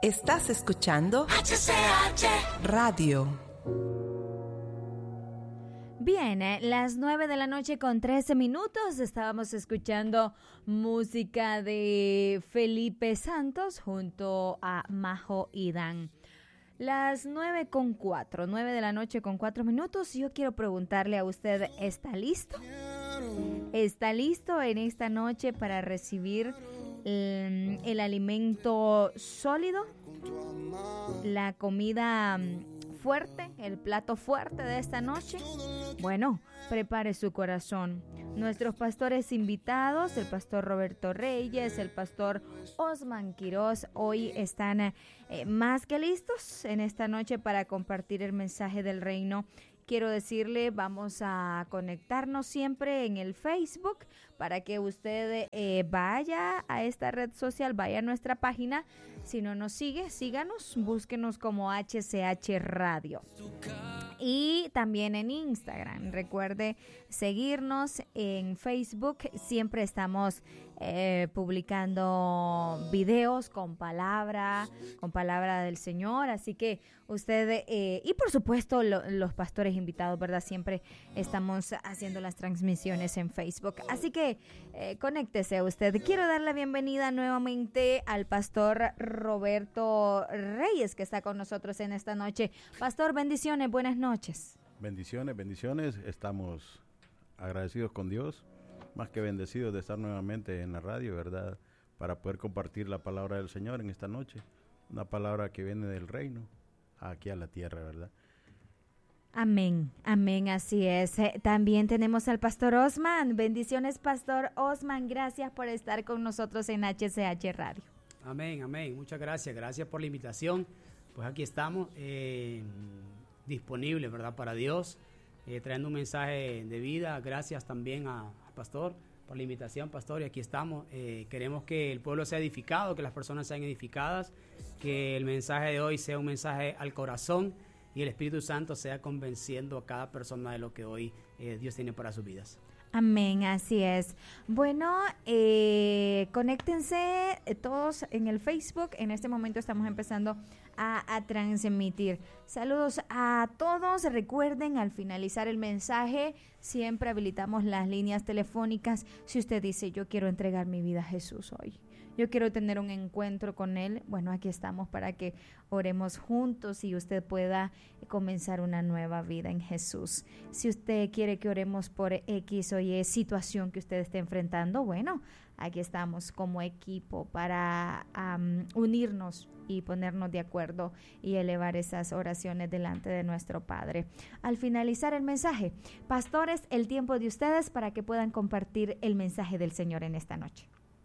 Estás escuchando HCH Radio. Bien, las 9 de la noche con 13 minutos estábamos escuchando música de Felipe Santos junto a Majo y Dan. Las 9 de la noche con 4 minutos. Yo quiero preguntarle a usted, ¿está listo? ¿Está listo en esta noche para recibir el alimento sólido? La comida fuerte, el plato fuerte de esta noche. Bueno, prepare su corazón. Nuestros pastores invitados, el pastor Roberto Reyes, el pastor Osman Quiroz, hoy están más que listos en esta noche para compartir el mensaje del reino. Quiero decirle, vamos a conectarnos siempre en el Facebook para que usted vaya a esta red social, vaya a nuestra página. Si no nos sigue, síganos, búsquenos como HCH Radio. Y también en Instagram, recuerde seguirnos en Facebook, siempre estamos publicando videos con palabra del Señor, así que usted, y por supuesto los pastores invitados, ¿verdad? Siempre estamos haciendo las transmisiones en Facebook, así que conéctese usted. Quiero dar la bienvenida nuevamente al pastor Roberto Reyes, que está con nosotros en esta noche. Pastor, bendiciones, buenas noches. Bendiciones, estamos agradecidos con Dios, más que bendecidos de estar nuevamente en la radio, ¿verdad? Para poder compartir la palabra del Señor en esta noche, una palabra que viene del reino aquí a la tierra, ¿verdad? Amén, amén, así es. También tenemos al pastor Osman. Bendiciones, pastor Osman, gracias por estar con nosotros en HCH Radio. Amén, muchas gracias por la invitación. Pues aquí estamos disponibles, ¿verdad? Para Dios, trayendo un mensaje de vida. Gracias también al pastor por la invitación, pastor, y aquí estamos. Queremos que el pueblo sea edificado, que las personas sean edificadas, que el mensaje de hoy sea un mensaje al corazón y el Espíritu Santo sea convenciendo a cada persona de lo que hoy Dios tiene para sus vidas. Amén, así es. Bueno, conéctense todos en el Facebook. En este momento estamos empezando a transmitir. Saludos a todos. Recuerden, al finalizar el mensaje, siempre habilitamos las líneas telefónicas. Si usted dice, yo quiero entregar mi vida a Jesús hoy, yo quiero tener un encuentro con Él, bueno, aquí estamos para que oremos juntos y usted pueda comenzar una nueva vida en Jesús. Si usted quiere que oremos por X o Y situación que usted esté enfrentando, bueno, aquí estamos como equipo para unirnos y ponernos de acuerdo y elevar esas oraciones delante de nuestro Padre. Al finalizar el mensaje, pastores, el tiempo de ustedes para que puedan compartir el mensaje del Señor en esta noche.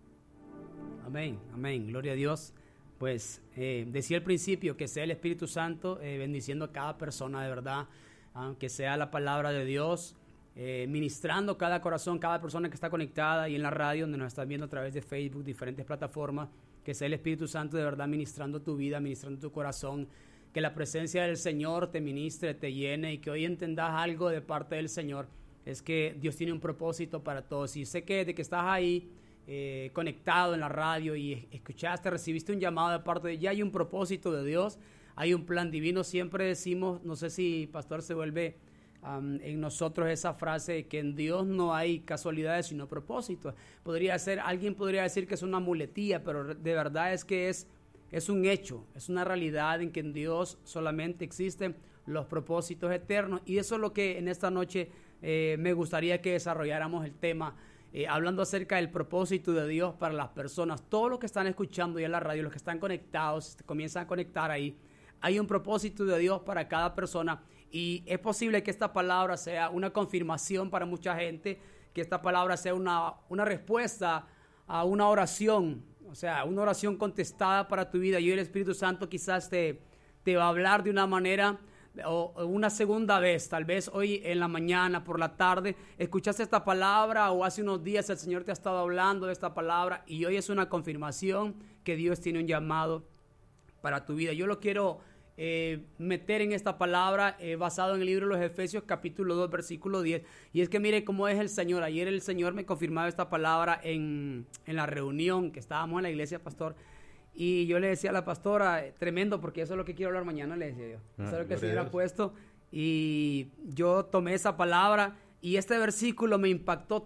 Amén, gloria a Dios. Pues decía al principio que sea el Espíritu Santo bendiciendo a cada persona de verdad, que sea la palabra de Dios ministrando cada corazón, cada persona que está conectada y en la radio donde nos están viendo a través de Facebook, diferentes plataformas, que sea el Espíritu Santo de verdad ministrando tu vida, ministrando tu corazón, que la presencia del Señor te ministre, te llene y que hoy entendas algo de parte del Señor, es que Dios tiene un propósito para todos. Y sé que desde que estás ahí conectado en la radio y escuchaste, recibiste un llamado de parte de, ya hay un propósito de Dios, hay un plan divino. Siempre decimos, no sé si pastor se vuelve en nosotros esa frase, que en Dios no hay casualidades sino propósitos. Alguien podría decir que es una muletilla, pero de verdad es que es un hecho, es una realidad en que en Dios solamente existen los propósitos eternos, y eso es lo que en esta noche me gustaría que desarrolláramos el tema, hablando acerca del propósito de Dios para las personas. Todos los que están escuchando ya en la radio, los que están conectados, comienzan a conectar ahí. Hay un propósito de Dios para cada persona, y es posible que esta palabra sea una confirmación para mucha gente, que esta palabra sea una respuesta a una oración, o sea, una oración contestada para tu vida. Y hoy el Espíritu Santo quizás te va a hablar de una manera o una segunda vez, tal vez hoy en la mañana, por la tarde, escuchaste esta palabra, o hace unos días el Señor te ha estado hablando de esta palabra, y hoy es una confirmación que Dios tiene un llamado para tu vida. Yo lo quiero meter en esta palabra basado en el libro de los Efesios capítulo 2 versículo 10, y es que mire cómo es el Señor. Ayer el Señor me confirmaba esta palabra en la reunión que estábamos en la iglesia, pastor, Y yo le decía a la pastora, tremendo, porque eso es lo que quiero hablar mañana, le decía yo. Eso es lo que el Señor ha puesto. Y yo tomé esa palabra y este versículo me impactó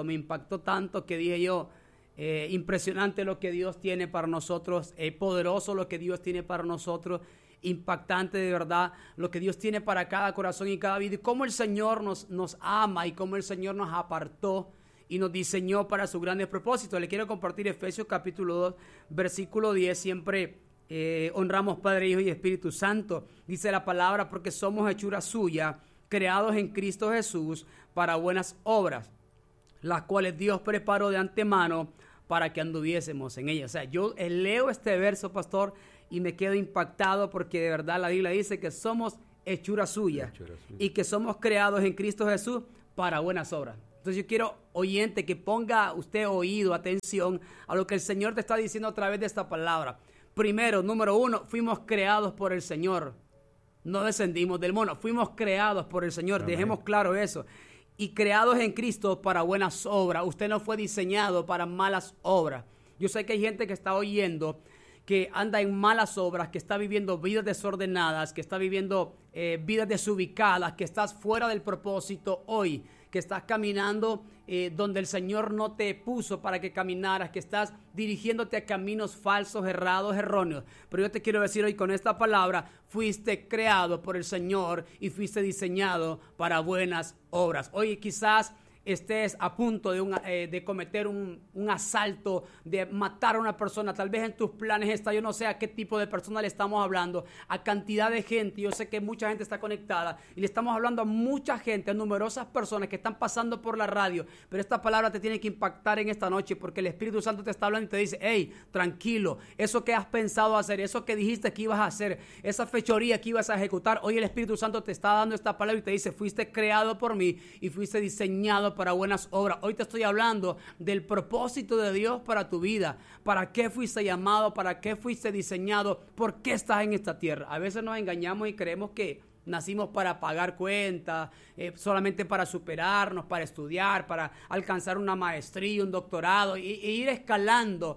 tanto que dije yo, impresionante lo que Dios tiene para nosotros, poderoso lo que Dios tiene para nosotros, impactante de verdad lo que Dios tiene para cada corazón y cada vida, y cómo el Señor nos ama y cómo el Señor nos apartó y nos diseñó para sus grandes propósitos. Le quiero compartir Efesios capítulo 2, versículo 10, siempre honramos Padre, Hijo y Espíritu Santo. Dice la palabra, porque somos hechura suya, creados en Cristo Jesús para buenas obras, las cuales Dios preparó de antemano para que anduviésemos en ellas. O sea, yo leo este verso, pastor, y me quedo impactado porque de verdad la Biblia dice que somos hechura suya y que somos creados en Cristo Jesús para buenas obras. Entonces yo quiero, oyente, que ponga usted oído, atención a lo que el Señor te está diciendo a través de esta palabra. Primero, número uno, fuimos creados por el Señor. No descendimos del mono, fuimos creados por el Señor. Amén. Dejemos claro eso. Y creados en Cristo para buenas obras. Usted no fue diseñado para malas obras. Yo sé que hay gente que está oyendo, que anda en malas obras, que está viviendo vidas desordenadas, que está viviendo vidas desubicadas, que estás fuera del propósito hoy, que estás caminando donde el Señor no te puso para que caminaras, que estás dirigiéndote a caminos falsos, errados, erróneos. Pero yo te quiero decir hoy con esta palabra, fuiste creado por el Señor y fuiste diseñado para buenas obras. Hoy quizás estés a punto de cometer un asalto, de matar a una persona. Tal vez en tus planes está, yo no sé a qué tipo de persona le estamos hablando, a cantidad de gente. Yo sé que mucha gente está conectada y le estamos hablando a mucha gente, a numerosas personas que están pasando por la radio, pero esta palabra te tiene que impactar en esta noche porque el Espíritu Santo te está hablando y te dice, hey, tranquilo, eso que has pensado hacer, eso que dijiste que ibas a hacer, esa fechoría que ibas a ejecutar, hoy el Espíritu Santo te está dando esta palabra y te dice, fuiste creado por mí y fuiste diseñado para buenas obras. Hoy te estoy hablando del propósito de Dios para tu vida. ¿Para qué fuiste llamado? ¿Para qué fuiste diseñado? ¿Por qué estás en esta tierra? A veces nos engañamos y creemos que nacimos para pagar cuentas, solamente para superarnos, para estudiar, para alcanzar una maestría, un doctorado e ir escalando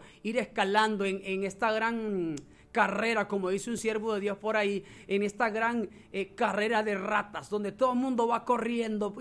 en esta gran carrera, como dice un siervo de Dios por ahí, en esta gran carrera de ratas, donde todo el mundo va corriendo,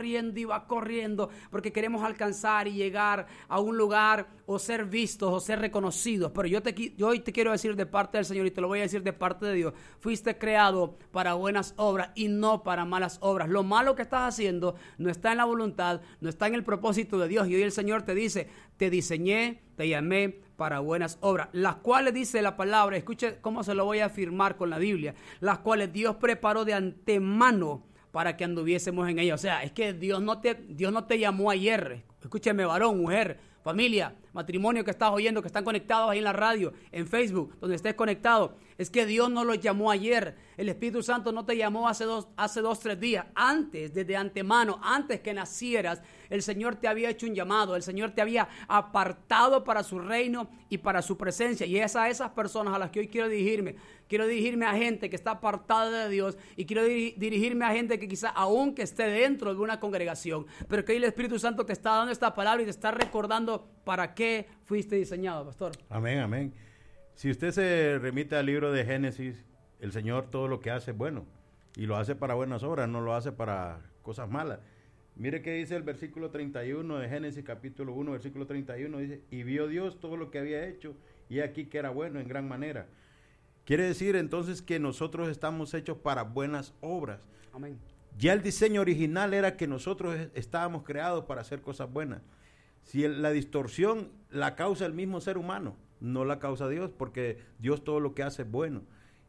porque queremos alcanzar y llegar a un lugar o ser vistos o ser reconocidos. Pero yo hoy te quiero decir de parte del Señor y te lo voy a decir de parte de Dios, fuiste creado para buenas obras y no para malas obras. Lo malo que estás haciendo no está en la voluntad, no está en el propósito de Dios, y hoy el Señor te dice, te diseñé, te llamé para buenas obras, las cuales dice la palabra, escuche cómo se lo voy a afirmar con la Biblia, las cuales Dios preparó de antemano para que anduviésemos en ellas. O sea, es que Dios no te llamó ayer. Escúcheme, varón, mujer, familia, matrimonio que estás oyendo, que están conectados ahí en la radio, en Facebook, donde estés conectado. Es que Dios no los llamó ayer. El Espíritu Santo no te llamó hace dos, 3 días. Antes, desde antemano, antes que nacieras, el Señor te había hecho un llamado. El Señor te había apartado para su reino y para su presencia. Y es a esas personas a las que hoy quiero dirigirme. Quiero dirigirme a gente que está apartada de Dios y quiero dirigirme a gente que quizá aún que esté dentro de una congregación, pero que hoy el Espíritu Santo te está dando esta palabra y te está recordando para qué fuiste diseñado, pastor. Amén, amén. Si usted se remite al libro de Génesis, el Señor todo lo que hace es bueno y lo hace para buenas obras, no lo hace para cosas malas. Mire que dice el versículo 31 de Génesis capítulo 1, versículo 31, dice, y vio Dios todo lo que había hecho y aquí que era bueno en gran manera. Quiere decir entonces que nosotros estamos hechos para buenas obras. Amén. Ya el diseño original era que nosotros estábamos creados para hacer cosas buenas. Si la distorsión la causa el mismo ser humano, no la causa Dios, porque Dios todo lo que hace es bueno.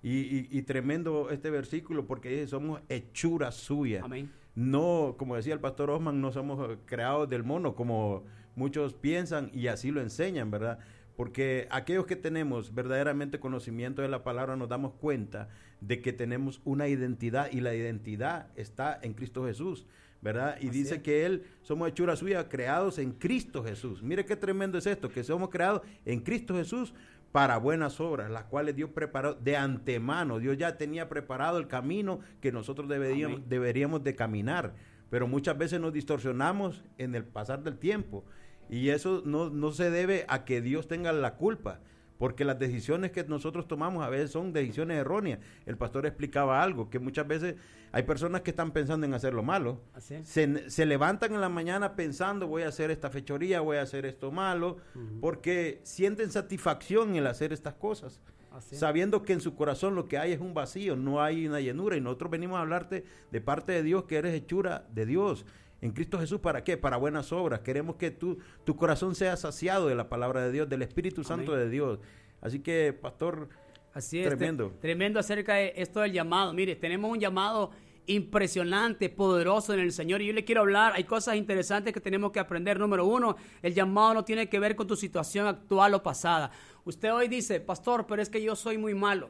Y tremendo este versículo porque dice, somos hechura suya. Amén. No, como decía el pastor Osman, no somos creados del mono, como muchos piensan y así lo enseñan, ¿verdad? Porque aquellos que tenemos verdaderamente conocimiento de la palabra nos damos cuenta de que tenemos una identidad y la identidad está en Cristo Jesús, ¿verdad? Y así dice es. Que Él, somos hechura suya, creados en Cristo Jesús. Mire qué tremendo es esto, que somos creados en Cristo Jesús para buenas obras, las cuales Dios preparó de antemano. Dios ya tenía preparado el camino que nosotros deberíamos de caminar, pero muchas veces nos distorsionamos en el pasar del tiempo. Y eso no se debe a que Dios tenga la culpa, porque las decisiones que nosotros tomamos a veces son decisiones erróneas. El pastor explicaba algo, que muchas veces hay personas que están pensando en hacer lo malo. Se levantan en la mañana pensando, voy a hacer esta fechoría, voy a hacer esto malo, porque sienten satisfacción en el hacer estas cosas. Sabiendo que en su corazón lo que hay es un vacío, no hay una llenura, y nosotros venimos a hablarte de parte de Dios, que eres hechura de Dios en Cristo Jesús. ¿Para qué? Para buenas obras. Queremos que tu corazón sea saciado de la palabra de Dios, del Espíritu Santo de Dios. Así que, pastor, así es, tremendo. Tremendo acerca de esto del llamado. Mire, tenemos un llamado impresionante, poderoso en el Señor, y yo le quiero hablar. Hay cosas interesantes que tenemos que aprender. Número uno, el llamado no tiene que ver con tu situación actual o pasada. Usted hoy dice, pastor, pero es que yo soy muy malo,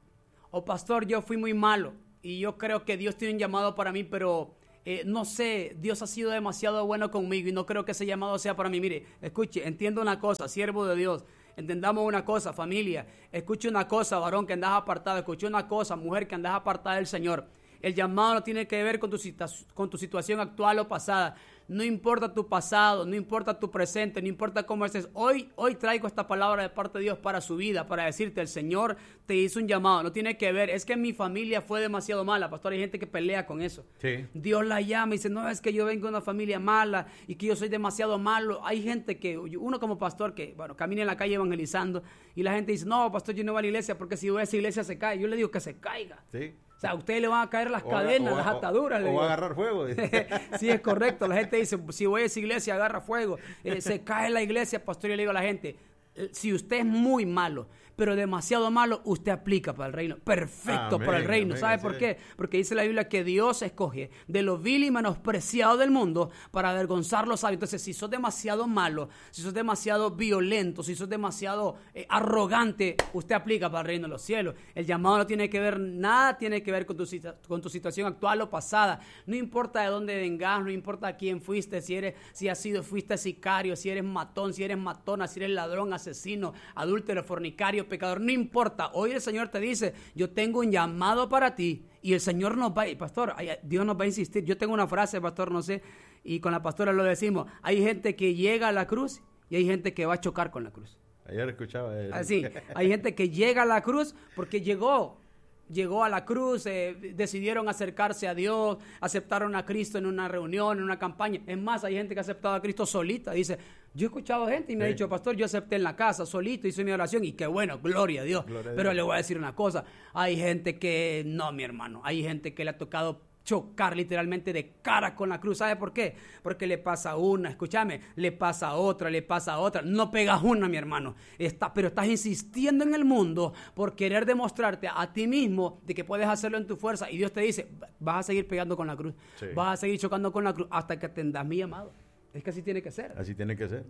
o pastor, yo fui muy malo y yo creo que Dios tiene un llamado para mí, pero no sé, Dios ha sido demasiado bueno conmigo y no creo que ese llamado sea para mí. Mire, escuche, entienda una cosa, siervo de Dios, entendamos una cosa, familia, escuche una cosa, varón que andas apartado, escuche una cosa, mujer que andas apartada del Señor. El llamado no tiene que ver con tu situación actual o pasada. No importa tu pasado, no importa tu presente, no importa cómo estés. Hoy traigo esta palabra de parte de Dios para su vida, para decirte, el Señor te hizo un llamado. No tiene que ver, es que mi familia fue demasiado mala. Pastor, hay gente que pelea con eso. Sí. Dios la llama y dice, no, es que yo vengo de una familia mala y que yo soy demasiado malo. Hay gente que, uno como pastor que, bueno, camina en la calle evangelizando y la gente dice, no, pastor, yo no voy a la iglesia porque si voy a esa iglesia se cae. Yo le digo que se caiga. Sí. O sea, a ustedes le van a caer las cadenas, las ataduras. O va a agarrar fuego. Sí, es correcto. La gente dice, si voy a esa iglesia, agarra fuego. Se cae la iglesia, pastor. Yo le digo a la gente, si usted es muy malo, pero demasiado malo, usted aplica para el reino. Perfecto. Amén, para el reino. Amén, ¿sabe por qué? Porque dice la Biblia que Dios escoge de lo vil y menospreciado del mundo para avergonzar los sabios. Entonces, si sos demasiado malo, si sos demasiado violento, si sos demasiado arrogante, usted aplica para el reino de los cielos. El llamado no tiene que ver, nada tiene que ver con tu situación actual o pasada. No importa de dónde vengas, no importa quién fuiste, fuiste sicario, si eres matón, si eres matona, si eres ladrón, asesino, adúltero, fornicario, pecador, no importa. Hoy el Señor te dice, yo tengo un llamado para ti, y el Señor nos va, pastor, Dios nos va a insistir. Yo tengo una frase, pastor, no sé, y con la pastora lo decimos, hay gente que llega a la cruz y hay gente que va a chocar con la cruz. Ayer escuchaba así, hay gente que llega a la cruz porque llegó a la cruz, decidieron acercarse a Dios, aceptaron a Cristo en una reunión, en una campaña. Es más, hay gente que ha aceptado a Cristo solita. Dice, yo he escuchado gente y me ha dicho, pastor, yo acepté en la casa, solito, hice mi oración y qué bueno, gloria a Dios. Pero le voy a decir una cosa, hay gente que no, mi hermano, hay gente que le ha tocado chocar literalmente de cara con la cruz. ¿Sabe por qué? Porque le pasa una, escúchame, le pasa otra. No pegas una, mi hermano. Pero estás insistiendo en el mundo por querer demostrarte a ti mismo de que puedes hacerlo en tu fuerza. Y Dios te dice, vas a seguir pegando con la cruz. Sí. Vas a seguir chocando con la cruz hasta que atendas mi llamado. Es que así tiene que ser. Así tiene que ser.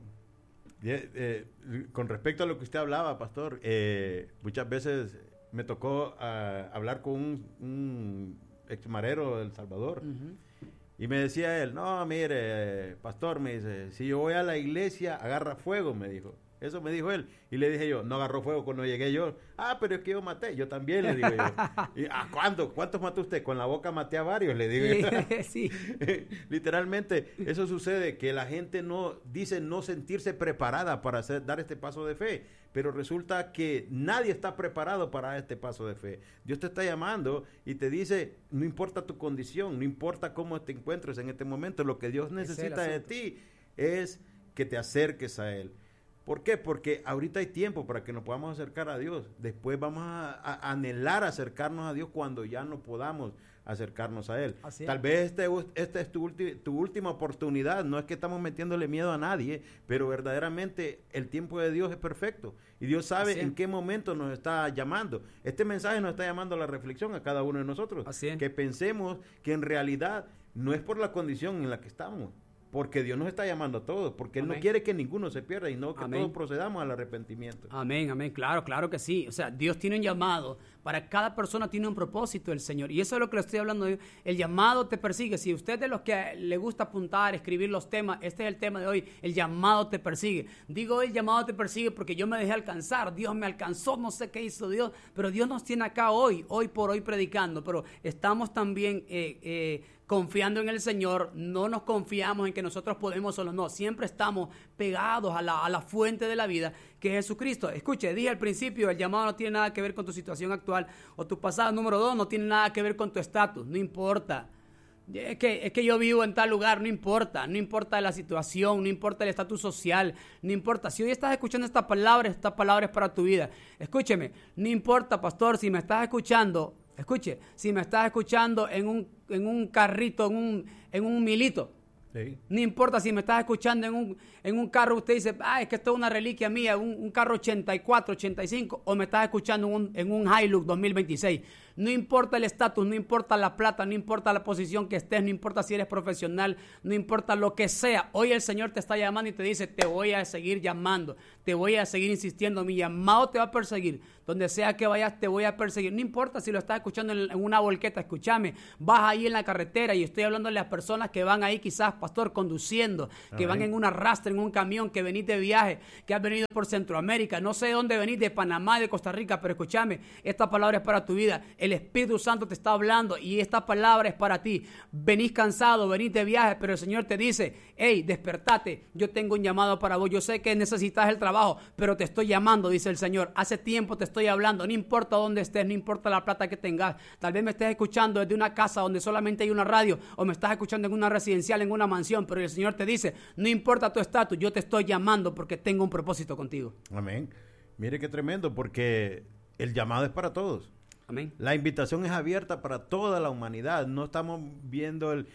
Con respecto a lo que usted hablaba, pastor, muchas veces me tocó hablar con un exmarero de El Salvador, y me decía él, no, mire, pastor, me dice, si yo voy a la iglesia, agarra fuego, me dijo. Eso me dijo él. Y le dije yo, no agarró fuego cuando llegué yo. Pero es que yo maté. Yo también, le digo yo. Y, ¿cuántos mató usted? Con la boca maté a varios, le digo yo. Sí. Literalmente, eso sucede, que la gente dice no sentirse preparada para dar este paso de fe. Pero resulta que nadie está preparado para este paso de fe. Dios te está llamando y te dice, no importa tu condición, no importa cómo te encuentres en este momento, lo que Dios necesita de ti es que te acerques a Él. ¿Por qué? Porque ahorita hay tiempo para que nos podamos acercar a Dios. Después vamos a anhelar acercarnos a Dios cuando ya no podamos acercarnos a Él. Tal vez esta es tu última oportunidad. No es que estamos metiéndole miedo a nadie, pero verdaderamente el tiempo de Dios es perfecto. Y Dios sabe en qué momento nos está llamando. Este mensaje nos está llamando a la reflexión a cada uno de nosotros. Que pensemos que en realidad no es por la condición en la que estamos. Porque Dios nos está llamando a todos, porque Él no quiere que ninguno se pierda y no que todos procedamos al arrepentimiento. Amén, claro que sí. O sea, Dios tiene un llamado, para cada persona tiene un propósito el Señor. Y eso es lo que le estoy hablando de. El llamado te persigue. Si usted es de los que le gusta apuntar, escribir los temas, este es el tema de hoy, el llamado te persigue. Digo el llamado te persigue porque yo me dejé alcanzar, Dios me alcanzó, no sé qué hizo Dios, pero Dios nos tiene acá hoy por hoy predicando, pero estamos también confiando en el Señor, no nos confiamos en que nosotros podemos solos, no, siempre estamos pegados a la fuente de la vida, que es Jesucristo. Escuche, dije al principio, el llamado no tiene nada que ver con tu situación actual o tu pasado. Número 2, no tiene nada que ver con tu estatus, no importa. Es que yo vivo en tal lugar, no importa la situación, no importa el estatus social, no importa. Si hoy estás escuchando esta palabra es para tu vida. Escúcheme, no importa, pastor, si me estás escuchando, escuche, si me estás escuchando en un carrito, en un milito. Sí. No importa si me estás escuchando en un carro, usted dice, es que esto es una reliquia mía, un carro 84, 85, o me estás escuchando en un Hilux 2026. No importa el estatus, no importa la plata, no importa la posición que estés, no importa si eres profesional, no importa lo que sea. Hoy el Señor te está llamando y te dice, te voy a seguir llamando, te voy a seguir insistiendo, mi llamado te va a perseguir. Donde sea que vayas, te voy a perseguir. No importa si lo estás escuchando en una volqueta, escúchame, vas ahí en la carretera y estoy hablando a las personas que van ahí quizás, pastor, conduciendo, que van en una rastra, en un camión, que venís de viaje, que has venido por Centroamérica, no sé de dónde venís, de Panamá, de Costa Rica, pero escúchame, esta palabra es para tu vida. El Espíritu Santo te está hablando y esta palabra es para ti. Venís cansado, venís de viaje, pero el Señor te dice, hey, despertate, yo tengo un llamado para vos. Yo sé que necesitas el trabajo, pero te estoy llamando, dice el Señor. Hace tiempo te estoy hablando, no importa dónde estés, no importa la plata que tengas. Tal vez me estés escuchando desde una casa donde solamente hay una radio, o me estás escuchando en una residencial, en una mansión, pero el Señor te dice, no importa tu estatus, yo te estoy llamando porque tengo un propósito contigo. Amén. Mire qué tremendo, porque el llamado es para todos. Amén. La invitación es abierta para toda la humanidad. No estamos viendo el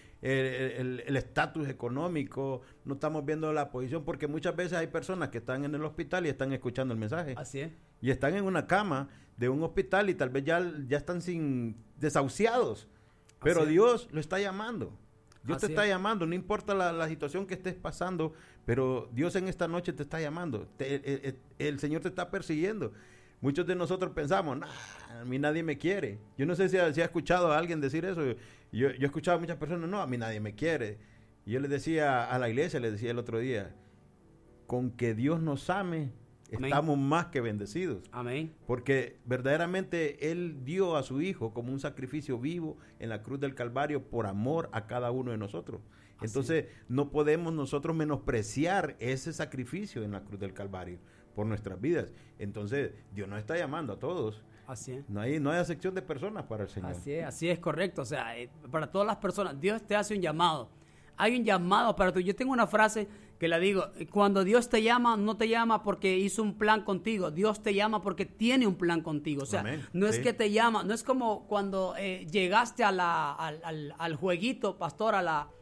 estatus económico, no estamos viendo la posición, porque muchas veces hay personas que están en el hospital y están escuchando el mensaje. Así es. Y están en una cama de un hospital y tal vez ya están desahuciados. Pero Dios lo está llamando. Dios te está llamando, no importa la situación que estés pasando, pero Dios en esta noche te está llamando. El Señor te está persiguiendo. Muchos de nosotros pensamos, a mí nadie me quiere. Yo no sé si ha escuchado a alguien decir eso. Yo he escuchado a muchas personas, no, a mí nadie me quiere. Y yo les decía a la iglesia, les decía el otro día, con que Dios nos ame, amén, estamos más que bendecidos. Amén. Porque verdaderamente Él dio a su Hijo como un sacrificio vivo en la cruz del Calvario por amor a cada uno de nosotros. Entonces, no podemos nosotros menospreciar ese sacrificio en la cruz del Calvario por nuestras vidas. Entonces, Dios nos está llamando a todos. Así es. No hay acepción de personas para el Señor. Así es correcto. O sea, para todas las personas, Dios te hace un llamado. Hay un llamado para tú. Yo tengo una frase que la digo, cuando Dios te llama, no te llama porque hizo un plan contigo, Dios te llama porque tiene un plan contigo. O sea, amén, no es que te llama, no es como cuando llegaste al jueguito, pastor,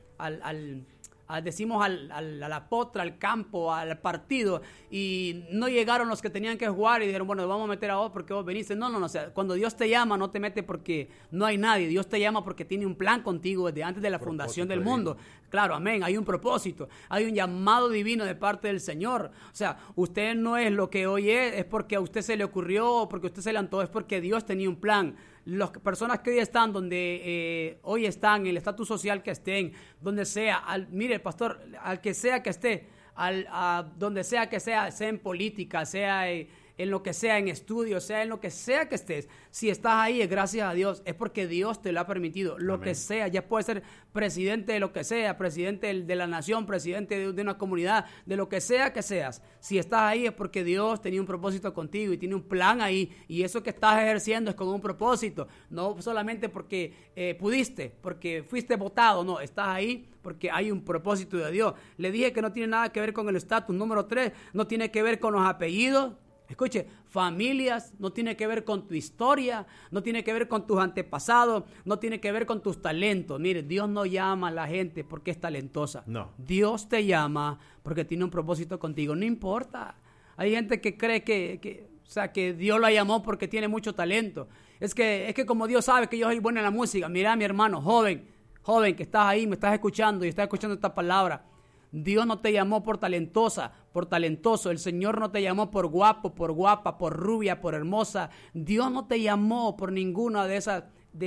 decimos a la potra, al campo, al partido, y no llegaron los que tenían que jugar y dijeron, bueno, vamos a meter a vos porque vos veniste. No, o sea, cuando Dios te llama, no te mete porque no hay nadie. Dios te llama porque tiene un plan contigo desde antes de la fundación del mundo. Claro, amén, hay un propósito, hay un llamado divino de parte del Señor. O sea, usted no es lo que hoy es porque a usted se le ocurrió, porque a usted se le antojó, es porque Dios tenía un plan. Las personas que hoy están donde hoy están, en el estatus social que estén, donde sea, mire, pastor, al que sea que esté, donde sea que sea en política, sea en lo que sea, en estudios, sea en lo que sea que estés, si estás ahí es gracias a Dios, es porque Dios te lo ha permitido, lo amén, que sea, ya puede ser presidente de lo que sea, presidente de la nación, presidente de una comunidad, de lo que sea que seas, si estás ahí es porque Dios tenía un propósito contigo y tiene un plan ahí, y eso que estás ejerciendo es con un propósito, no solamente porque pudiste, porque fuiste votado, no, estás ahí porque hay un propósito de Dios. Le dije que no tiene nada que ver con el estatus. Número 3, no tiene que ver con los apellidos. Escuche, familias, no tiene que ver con tu historia, no tiene que ver con tus antepasados, no tiene que ver con tus talentos. Mire, Dios no llama a la gente porque es talentosa. No. Dios te llama porque tiene un propósito contigo. No importa. Hay gente que cree que Dios la llamó porque tiene mucho talento. Es que como Dios sabe que yo soy bueno en la música. Mira, mi hermano, joven que estás ahí, me estás escuchando y estás escuchando esta palabra. Dios no te llamó por talentosa, por talentoso. El Señor no te llamó por guapo, por guapa, por rubia, por hermosa. Dios no te llamó por ninguna de esas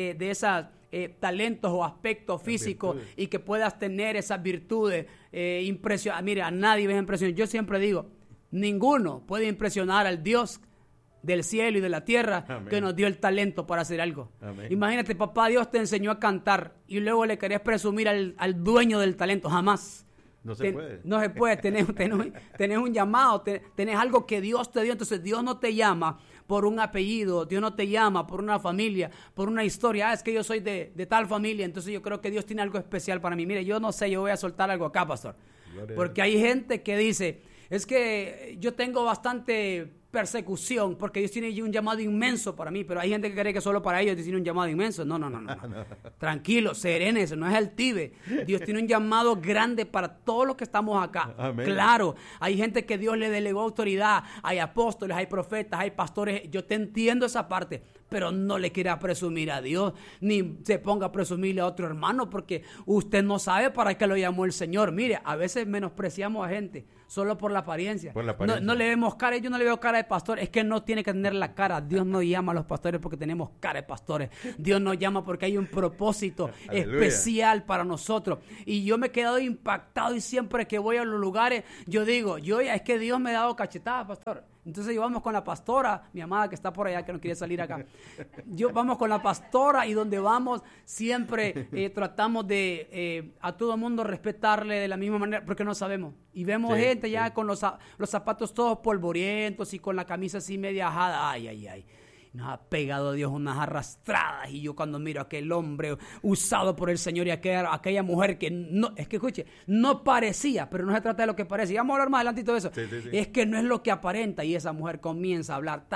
talentos o aspectos físicos y que puedas tener esas virtudes. Mira, a nadie ves impresionar. Yo siempre digo, ninguno puede impresionar al Dios del cielo y de la tierra, Amén. que nos dio el talento para hacer algo. Amén. Imagínate, papá Dios te enseñó a cantar y luego le querés presumir al dueño del talento. Jamás. No se puede. No se puede. Tenés un llamado, tenés algo que Dios te dio. Entonces Dios no te llama por un apellido, Dios no te llama por una familia, por una historia. Es que yo soy de tal familia, entonces yo creo que Dios tiene algo especial para mí. Mire, yo no sé, yo voy a soltar algo acá, pastor. Porque hay gente que dice, es que yo tengo bastante persecución porque Dios tiene un llamado inmenso para mí, pero hay gente que cree que solo para ellos Dios tiene un llamado inmenso. No. Tranquilo, serénese, no es el tibe. Dios tiene un llamado grande para todos los que estamos acá. Amén. Claro, hay gente que Dios le delegó autoridad, hay apóstoles, hay profetas, hay pastores. Yo te entiendo esa parte, pero no le quiera presumir a Dios, ni se ponga a presumirle a otro hermano, porque usted no sabe para qué lo llamó el Señor. Mire, a veces menospreciamos a gente solo por la apariencia. Por la apariencia. No le vemos cara, yo no le veo cara de pastor, es que no tiene que tener la cara. Dios no llama a los pastores porque tenemos cara de pastores. Dios nos llama porque hay un propósito especial para nosotros. Y yo me he quedado impactado y siempre que voy a los lugares, yo digo, es que Dios me ha dado cachetadas, pastor. Entonces vamos con la pastora, mi amada que está por allá, que no quiere salir acá. Vamos con la pastora y donde vamos siempre tratamos de a todo mundo respetarle de la misma manera, porque no sabemos. Y vemos gente ya con los zapatos todos polvorientos y con la camisa así media ajada. Ay. Nos ha pegado Dios unas arrastradas. Y yo cuando miro a aquel hombre usado por el Señor y aquella mujer que no, es que escuche, no parecía, pero no se trata de lo que parece. Y vamos a hablar más adelante de eso. Sí. Es que no es lo que aparenta. Y esa mujer comienza a hablar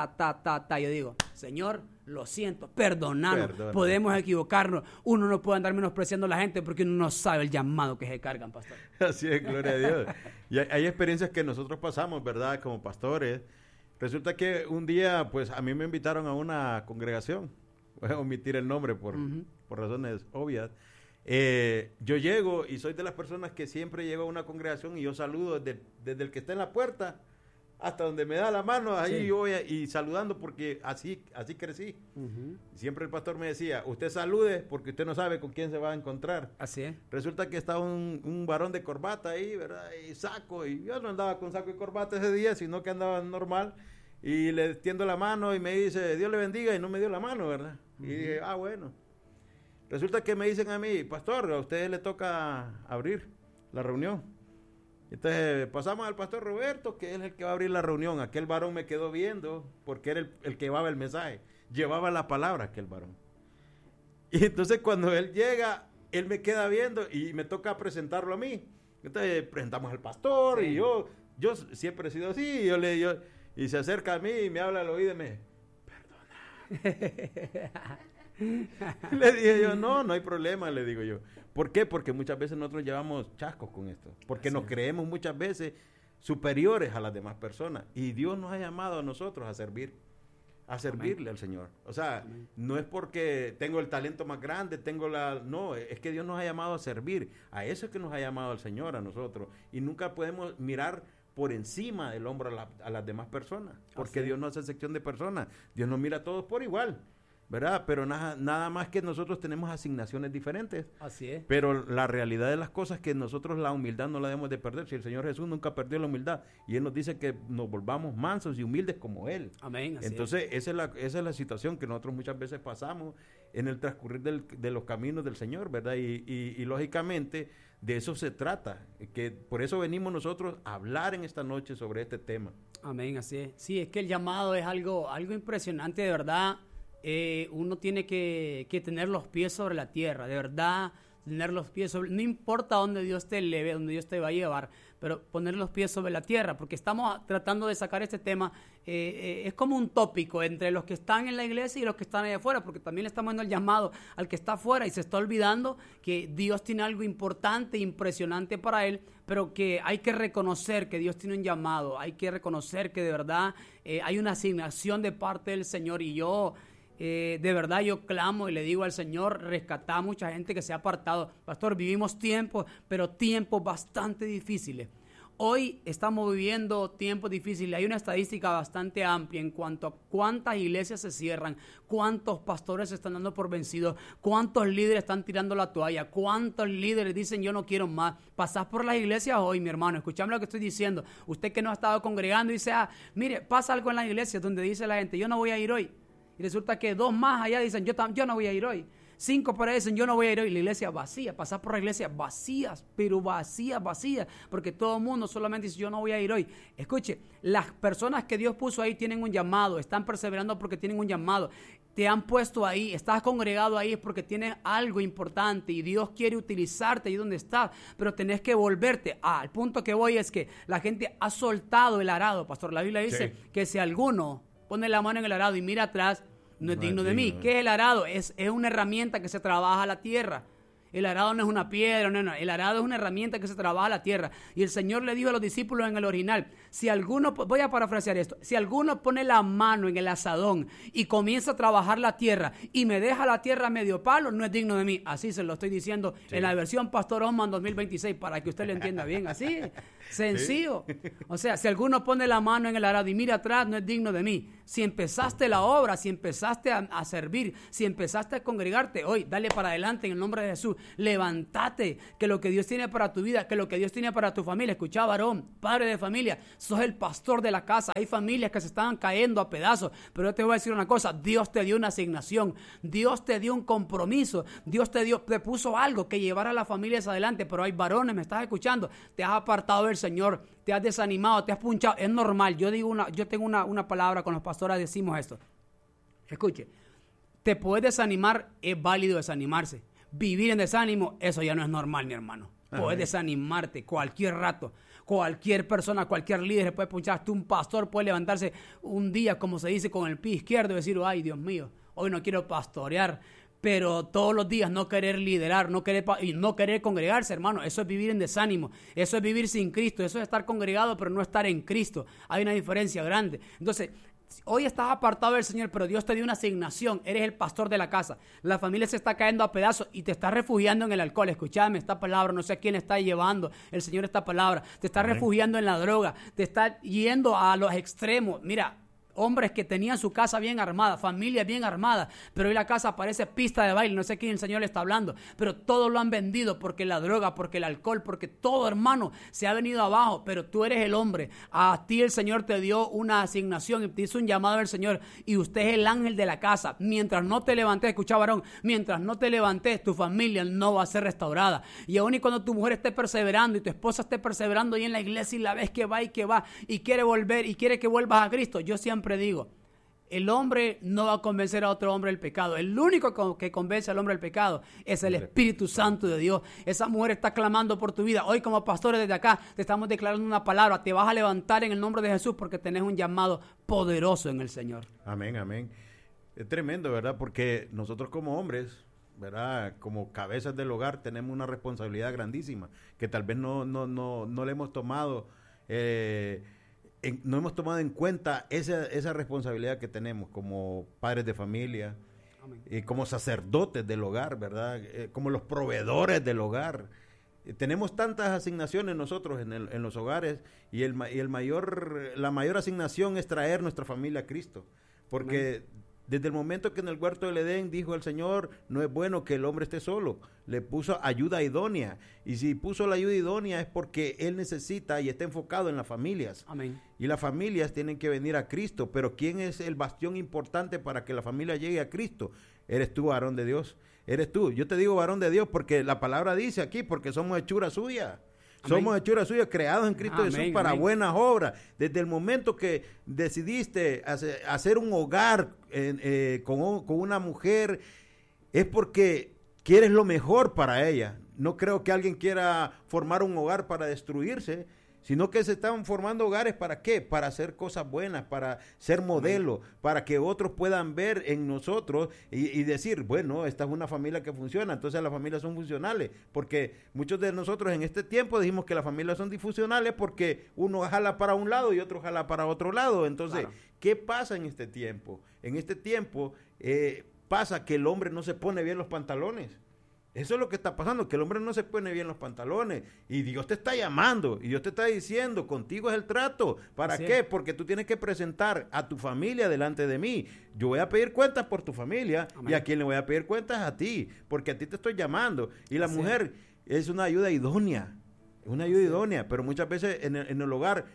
ta. Yo digo, Señor, lo siento, perdónanos. Podemos equivocarnos. Uno no puede andar menospreciando a la gente porque uno no sabe el llamado que se cargan, pastor. Así es, gloria a Dios. Y hay experiencias que nosotros pasamos, ¿verdad? Como pastores. Resulta que un día, pues, a mí me invitaron a una congregación. Voy a omitir el nombre por razones obvias. Yo llego y soy de las personas que siempre llego a una congregación y yo saludo desde el que está en la puerta hasta donde me da la mano. Ahí yo voy y saludando porque así crecí. Siempre el pastor me decía, usted salude porque usted no sabe con quién se va a encontrar. Así es. Resulta que estaba un varón de corbata ahí, ¿verdad? Y saco. Y yo no andaba con saco y corbata ese día, sino que andaba normal. Y le extiendo la mano y me dice, Dios le bendiga, y no me dio la mano, ¿verdad? Y dije, bueno. Resulta que me dicen a mí, pastor, a usted le toca abrir la reunión. Entonces pasamos al pastor Roberto, que es el que va a abrir la reunión. Aquel varón me quedó viendo porque era el que llevaba el mensaje. Llevaba la palabra aquel varón. Y entonces cuando él llega, él me queda viendo y me toca presentarlo a mí. Entonces presentamos al pastor y yo siempre he sido así. Y se acerca a mí y me habla al oído y me perdona. Le dije yo, no hay problema, le digo yo. ¿Por qué? Porque muchas veces nosotros llevamos chascos con esto. Porque nos creemos muchas veces superiores a las demás personas. Y Dios nos ha llamado a nosotros a servirle al Señor. O sea, no es porque tengo el talento más grande, no, es que Dios nos ha llamado a servir. A eso es que nos ha llamado el Señor, a nosotros. Y nunca podemos mirar por encima del hombro a las demás personas. Porque Dios no hace sección de personas. Dios nos mira a todos por igual. ¿Verdad? Pero nada más que nosotros tenemos asignaciones diferentes. Así es. Pero la realidad de las cosas es que nosotros la humildad no la debemos de perder. Si el Señor Jesús nunca perdió la humildad y Él nos dice que nos volvamos mansos y humildes como Él. Amén. Entonces esa es la situación que nosotros muchas veces pasamos en el transcurrir de los caminos del Señor, ¿verdad? Y lógicamente de eso se trata. Que por eso venimos nosotros a hablar en esta noche sobre este tema. Amén, así es. Sí, es que el llamado es algo impresionante, de verdad. Uno tiene que tener los pies sobre la tierra, de verdad, tener los pies sobre, no importa dónde Dios te eleve, dónde Dios te va a llevar, pero poner los pies sobre la tierra, porque estamos tratando de sacar este tema, es como un tópico entre los que están en la iglesia y los que están allá afuera, porque también le estamos dando el llamado al que está afuera y se está olvidando que Dios tiene algo importante, impresionante para él, pero que hay que reconocer que Dios tiene un llamado, hay que reconocer que de verdad hay una asignación de parte del Señor. Y de verdad yo clamo y le digo al Señor, rescatá a mucha gente que se ha apartado. Pastor, vivimos tiempos, pero tiempos bastante difíciles. Hoy estamos viviendo tiempos difíciles. Hay una estadística bastante amplia en cuanto a cuántas iglesias se cierran, cuántos pastores se están dando por vencidos, cuántos líderes están tirando la toalla, cuántos líderes dicen yo no quiero más. Pasás por las iglesias hoy, mi hermano, escuchame lo que estoy diciendo. Usted que no ha estado congregando y dice, mire, pasa algo en las iglesias donde dice la gente, yo no voy a ir hoy. Y resulta que 2 más allá dicen, yo no voy a ir hoy. 5 por ahí dicen, yo no voy a ir hoy. La iglesia vacía, pasar por la iglesia vacías, pero vacías, porque todo el mundo solamente dice, yo no voy a ir hoy. Escuche, las personas que Dios puso ahí tienen un llamado, están perseverando porque tienen un llamado. Te han puesto ahí, estás congregado ahí es porque tienes algo importante y Dios quiere utilizarte ahí donde estás, pero tenés que volverte. Al punto que voy es que la gente ha soltado el arado, pastor. La Biblia dice que si alguno pone la mano en el arado y mira atrás, no es digno de mí. ¿Qué es el arado? Es una herramienta que se trabaja la tierra. El arado no es una piedra, no. El arado es una herramienta que se trabaja la tierra. Y el Señor le dijo a los discípulos en el original, si alguno, voy a parafrasear esto, si alguno pone la mano en el asadón y comienza a trabajar la tierra y me deja la tierra a medio palo, no es digno de mí. Así se lo estoy diciendo en la versión Pastor Osman 2026, para que usted lo entienda bien. Así, sencillo. O sea, si alguno pone la mano en el arado y mira atrás, no es digno de mí. Si empezaste la obra, si empezaste a servir, si empezaste a congregarte, hoy dale para adelante en el nombre de Jesús. Levántate, que lo que Dios tiene para tu vida, que lo que Dios tiene para tu familia. Escucha, varón, padre de familia, sos el pastor de la casa. Hay familias que se estaban cayendo a pedazos, pero yo te voy a decir una cosa, Dios te dio una asignación, Dios te dio un compromiso, Dios te puso algo que llevar a las familias adelante, pero hay varones, me estás escuchando, te has apartado del Señor, te has desanimado, te has punchado, es normal. Yo tengo una palabra con los pastores, decimos esto. Escuche, te puedes desanimar, es válido desanimarse. Vivir en desánimo, eso ya no es normal, mi hermano. Puedes desanimarte cualquier rato. Cualquier persona, cualquier líder puede punchar. Hasta un pastor puede levantarse un día, como se dice, con el pie izquierdo y decir, ay, Dios mío, hoy no quiero pastorear. Pero todos los días no querer liderar, no querer congregarse, hermano, eso es vivir en desánimo, eso es vivir sin Cristo, eso es estar congregado pero no estar en Cristo. Hay una diferencia grande. Entonces, hoy estás apartado del Señor, pero Dios te dio una asignación, eres el pastor de la casa. La familia se está cayendo a pedazos y te está refugiando en el alcohol. Escúchame esta palabra, no sé a quién está llevando el Señor esta palabra. Te está refugiando en la droga, te está yendo a los extremos. Mira, hombres que tenían su casa bien armada, familia bien armada, pero hoy la casa parece pista de baile, no sé quién el Señor le está hablando, pero todo lo han vendido porque la droga, porque el alcohol, porque todo, hermano, se ha venido abajo, pero tú eres el hombre, a ti el Señor te dio una asignación y te hizo un llamado del Señor y usted es el ángel de la casa. Mientras no te levantes, escucha, varón, mientras no te levantes, tu familia no va a ser restaurada, y aún y cuando tu mujer esté perseverando y tu esposa esté perseverando ahí en la iglesia y la ves que va y quiere volver y quiere que vuelvas a Cristo, yo siempre digo, el hombre no va a convencer a otro hombre del pecado. El único que convence al hombre del pecado es el Espíritu Santo de Dios. Esa mujer está clamando por tu vida. Hoy, como pastores desde acá, te estamos declarando una palabra. Te vas a levantar en el nombre de Jesús porque tenés un llamado poderoso en el Señor. Amén, amén. Es tremendo, ¿verdad? Porque nosotros como hombres, ¿verdad? Como cabezas del hogar tenemos una responsabilidad grandísima que tal vez no le hemos tomado no hemos tomado en cuenta esa responsabilidad que tenemos como padres de familia, y como sacerdotes del hogar, ¿verdad? Como los proveedores del hogar. Tenemos tantas asignaciones nosotros en los hogares y la mayor asignación es traer nuestra familia a Cristo, porque desde el momento que en el huerto del Edén dijo el Señor, no es bueno que el hombre esté solo, le puso ayuda idónea, y si puso la ayuda idónea es porque Él necesita y está enfocado en las familias. Amén. Y las familias tienen que venir a Cristo, pero ¿quién es el bastión importante para que la familia llegue a Cristo? Eres tú, varón de Dios, eres tú. Yo te digo varón de Dios porque la palabra dice aquí, porque somos hechura suya. Amén. Somos hechuras suyas, creados en Cristo Jesús para buenas obras. Desde el momento que decidiste hacer un hogar con una mujer, es porque quieres lo mejor para ella. No creo que alguien quiera formar un hogar para destruirse, sino que se están formando hogares ¿para qué? Para hacer cosas buenas, para ser modelo, para que otros puedan ver en nosotros y decir, bueno, esta es una familia que funciona, entonces las familias son funcionales, porque muchos de nosotros en este tiempo dijimos que las familias son disfuncionales porque uno jala para un lado y otro jala para otro lado. Entonces, claro, ¿qué pasa en este tiempo? En este tiempo pasa que el hombre no se pone bien los pantalones. Eso es lo que está pasando, que el hombre no se pone bien los pantalones y Dios te está llamando y Dios te está diciendo, contigo es el trato. ¿Para qué? Porque tú tienes que presentar a tu familia delante de mí. Yo voy a pedir cuentas por tu familia. Amén. Y a quien le voy a pedir cuentas a ti, porque a ti te estoy llamando. Y la mujer es una ayuda idónea, pero muchas veces en el hogar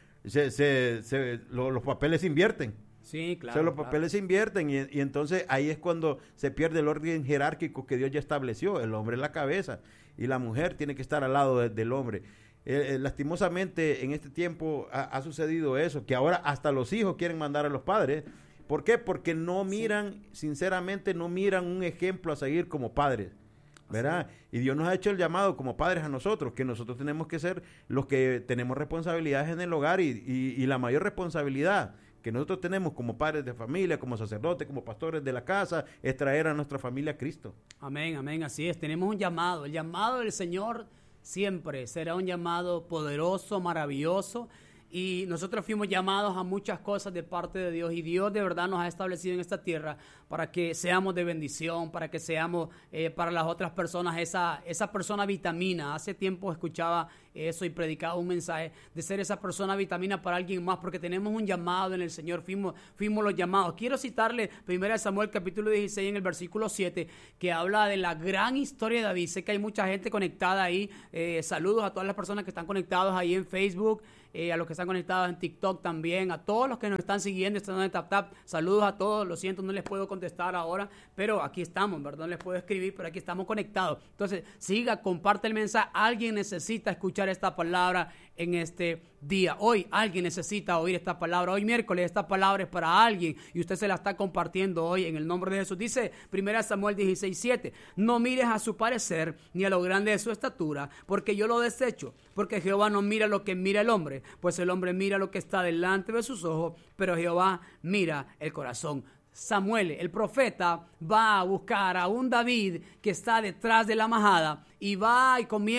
los papeles se invierten. Sí, claro. O sea, los papeles se invierten y entonces ahí es cuando se pierde el orden jerárquico que Dios ya estableció. El hombre es la cabeza y la mujer tiene que estar al lado del hombre. Lastimosamente en este tiempo ha sucedido eso, que ahora hasta los hijos quieren mandar a los padres. ¿Por qué? Porque no miran, sinceramente no miran un ejemplo a seguir como padres, ¿verdad? Sí. Y Dios nos ha hecho el llamado como padres a nosotros, que nosotros tenemos que ser los que tenemos responsabilidades en el hogar y la mayor responsabilidad que nosotros tenemos como padres de familia, como sacerdotes, como pastores de la casa, es traer a nuestra familia a Cristo. Amén, amén, así es. Tenemos un llamado. El llamado del Señor siempre será un llamado poderoso, maravilloso. Y nosotros fuimos llamados a muchas cosas de parte de Dios y Dios de verdad nos ha establecido en esta tierra para que seamos de bendición, para que seamos para las otras personas esa persona vitamina. Hace tiempo escuchaba eso y predicaba un mensaje de ser esa persona vitamina para alguien más, porque tenemos un llamado en el Señor, fuimos los llamados. Quiero citarle 1 Samuel capítulo 16 en el versículo 7, que habla de la gran historia de David. Sé que hay mucha gente conectada ahí. Saludos a todas las personas que están conectados ahí en Facebook, a los que están conectados en TikTok también, a todos los que nos están siguiendo, están en TapTap. Saludos a todos, lo siento, no les puedo contestar ahora, pero aquí estamos, ¿verdad? No les puedo escribir, pero aquí estamos conectados. Entonces, siga, comparte el mensaje. Alguien necesita escuchar esta palabra en este día. Hoy alguien necesita oír esta palabra. Hoy miércoles esta palabra es para alguien y usted se la está compartiendo hoy en el nombre de Jesús. Dice 1 Samuel 16:7, no mires a su parecer ni a lo grande de su estatura, porque yo lo desecho, porque Jehová no mira lo que mira el hombre, pues el hombre mira lo que está delante de sus ojos, pero Jehová mira el corazón. Samuel, el profeta, va a buscar a un David que está detrás de la majada y va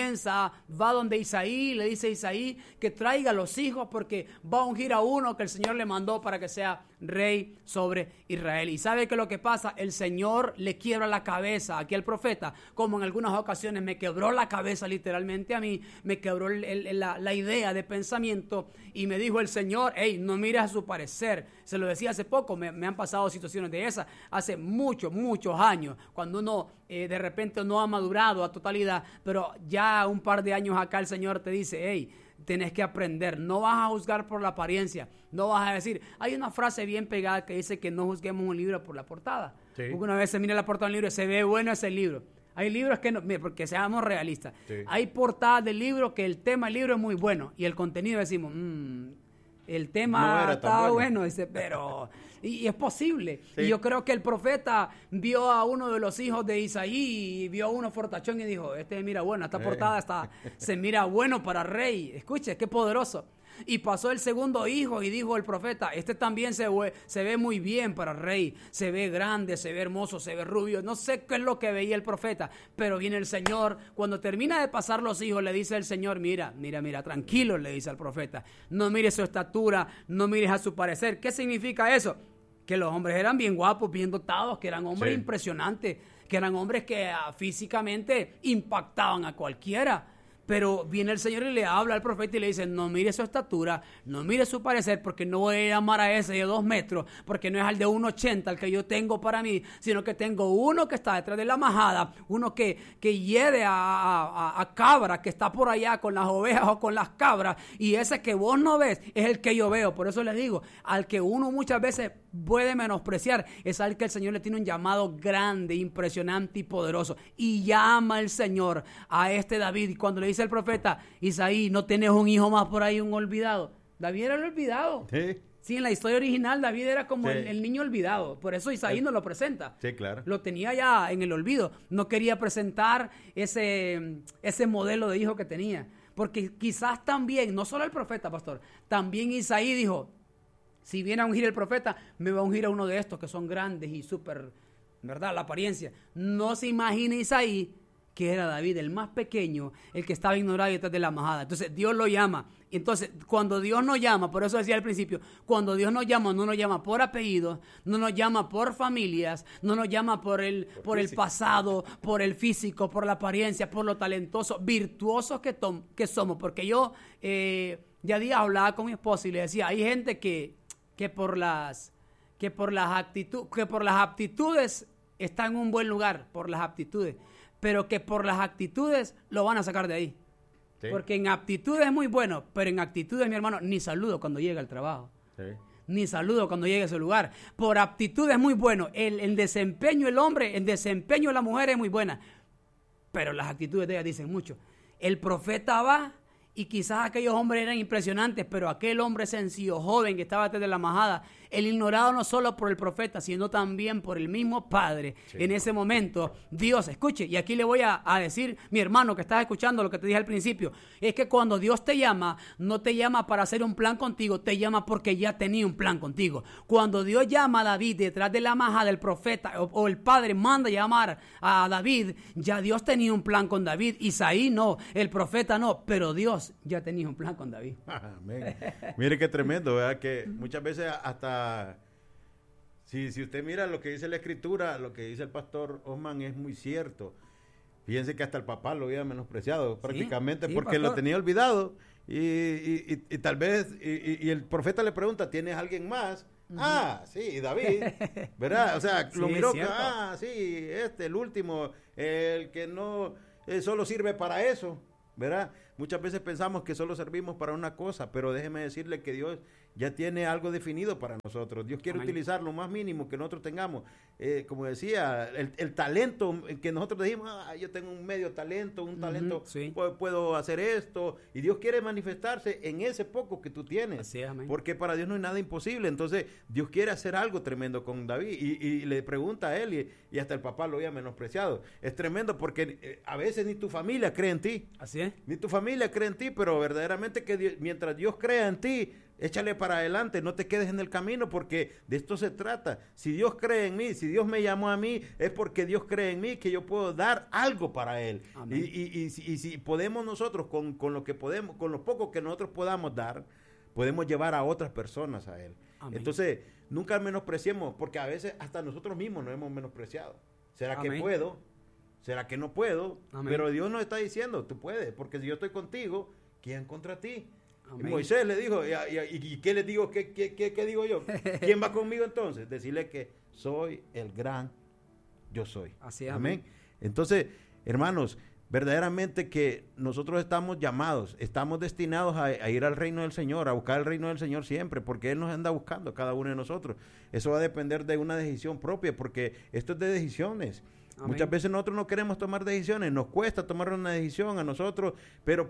donde Isaí, le dice a Isaí que traiga a los hijos porque va a ungir a uno que el Señor le mandó para que sea rey sobre Israel. Y ¿sabe qué es lo que pasa? El Señor le quiebra la cabeza aquí al profeta, como en algunas ocasiones me quebró la cabeza literalmente a mí, me quebró la idea de pensamiento y me dijo el Señor, hey, no mires a su parecer. Se lo decía hace poco, me han pasado situaciones de esas, hace muchos años, cuando uno de repente no ha madurado a totalidad, pero ya un par de años acá el Señor te dice, hey, tenés que aprender, no vas a juzgar por la apariencia, no vas a decir, hay una frase bien pegada que dice que no juzguemos un libro por la portada, sí. Porque una vez se mira la portada del libro y se ve bueno ese libro. Hay libros que no, porque seamos realistas, sí. Hay portadas del libro que el tema del libro es muy bueno y el contenido decimos, el tema no está bueno, dice, pero y es posible. Sí. Y yo creo que el profeta vio a uno de los hijos de Isaí y vio a uno fortachón y dijo, mira bueno, esta portada se mira bueno para rey. Escuche, qué poderoso. Y pasó el segundo hijo y dijo el profeta, también se ve muy bien para rey, se ve grande, se ve hermoso, se ve rubio. No sé qué es lo que veía el profeta, pero viene el Señor. Cuando termina de pasar los hijos, le dice el Señor, mira, tranquilo, le dice al profeta. No mires su estatura, no mires a su parecer. ¿Qué significa eso? Que los hombres eran bien guapos, bien dotados, que eran hombres impresionantes, que eran hombres que físicamente impactaban a cualquiera. Pero viene el Señor y le habla al profeta y le dice, no mire su estatura, no mire su parecer, porque no voy a amar a ese de 2 metros, porque no es al de 1,80 el que yo tengo para mí, sino que tengo uno que está detrás de la majada, uno que hiere a cabras, que está por allá con las ovejas o con las cabras, y ese que vos no ves es el que yo veo. Por eso les digo, al que uno muchas veces puede menospreciar, es al que el Señor le tiene un llamado grande, impresionante y poderoso, y llama el Señor a este David. Y cuando le dice el profeta, Isaí, ¿no tienes un hijo más por ahí, un olvidado? David era el olvidado. Sí, en la historia original David era como el niño olvidado. Por eso Isaí no lo presenta. Sí, claro. Lo tenía ya en el olvido. No quería presentar ese modelo de hijo que tenía. Porque quizás también, no solo el profeta, pastor, también Isaí dijo, si viene a ungir el profeta, me va a ungir a uno de estos que son grandes y súper, ¿verdad? La apariencia. No se imagina Isaí que era David, el más pequeño, el que estaba ignorado y detrás de la majada. Entonces Dios lo llama. Entonces, cuando Dios nos llama, por eso decía al principio, cuando Dios nos llama, no nos llama por apellido, no nos llama por familias, no nos llama por el pasado, por el físico, por la apariencia, por lo talentoso, virtuosos que somos. Porque yo ya día hablaba con mi esposa y le decía, hay gente que por las aptitudes está en un buen lugar, por las aptitudes, pero que por las actitudes lo van a sacar de ahí. Sí. Porque en aptitudes es muy bueno, pero en actitudes, mi hermano, ni saludo cuando llega al trabajo. Sí. Ni saludo cuando llegue a ese lugar. Por aptitudes es muy bueno. El desempeño del hombre, el desempeño de la mujer es muy buena. Pero las actitudes de ella dicen mucho. El profeta va y quizás aquellos hombres eran impresionantes, pero aquel hombre sencillo, joven que estaba detrás de la majada, el ignorado no solo por el profeta, sino también por el mismo Padre. Sí. En ese momento, Dios, escuche, y aquí le voy a decir, mi hermano que estás escuchando lo que te dije al principio, es que cuando Dios te llama, no te llama para hacer un plan contigo, te llama porque ya tenía un plan contigo. Cuando Dios llama a David detrás de la majada del profeta, o el Padre manda llamar a David, ya Dios tenía un plan con David. Isaí no, el profeta no, pero Dios ya tenía un plan con David. Amén. Mire qué tremendo, ¿verdad? Que muchas veces hasta si usted mira lo que dice la Escritura, lo que dice el pastor Osman es muy cierto. Fíjense que hasta el papá lo había menospreciado prácticamente, sí, porque pastor lo tenía olvidado y tal vez y el profeta le pregunta, ¿tienes alguien más? Uh-huh. Ah, sí, David, ¿verdad? O sea, lo miró, sí, el último, el que no solo sirve para eso, ¿verdad? Muchas veces pensamos que solo servimos para una cosa, pero déjeme decirle que Dios ya tiene algo definido para nosotros. Dios quiere utilizar lo más mínimo que nosotros tengamos. Como decía, el talento que nosotros decimos, yo tengo un medio talento, un talento, sí, puedo hacer esto. Y Dios quiere manifestarse en ese poco que tú tienes. Así es, amén. Porque para Dios no hay nada imposible. Entonces, Dios quiere hacer algo tremendo con David. Y le pregunta a él, y hasta el papá lo había menospreciado. Es tremendo porque a veces ni tu familia cree en ti. Así es. Ni tu familia cree en ti, pero verdaderamente que Dios, mientras Dios crea en ti, échale para adelante, no te quedes en el camino, porque de esto se trata. Si Dios cree en mí, si Dios me llamó a mí, es porque Dios cree en mí, que yo puedo dar algo para Él. Y si podemos nosotros, con lo que podemos, con lo poco que nosotros podamos dar, podemos llevar a otras personas a Él. Amén. Entonces, nunca menospreciemos, porque a veces hasta nosotros mismos nos hemos menospreciado. ¿Será Amén. Que puedo? ¿Será que no puedo? Amén. Pero Dios nos está diciendo, tú puedes, porque si yo estoy contigo, ¿quién contra ti? Amén. Y Moisés le dijo, ¿y qué le digo? ¿Qué digo yo? ¿Quién va conmigo entonces? Decirle que soy el gran yo soy. Así es. Amén. Entonces, hermanos, verdaderamente que nosotros estamos llamados, estamos destinados a ir al reino del Señor, a buscar el reino del Señor siempre, porque Él nos anda buscando, cada uno de nosotros. Eso va a depender de una decisión propia, porque esto es de decisiones. Amén. Muchas veces nosotros no queremos tomar decisiones, nos cuesta tomar una decisión a nosotros, pero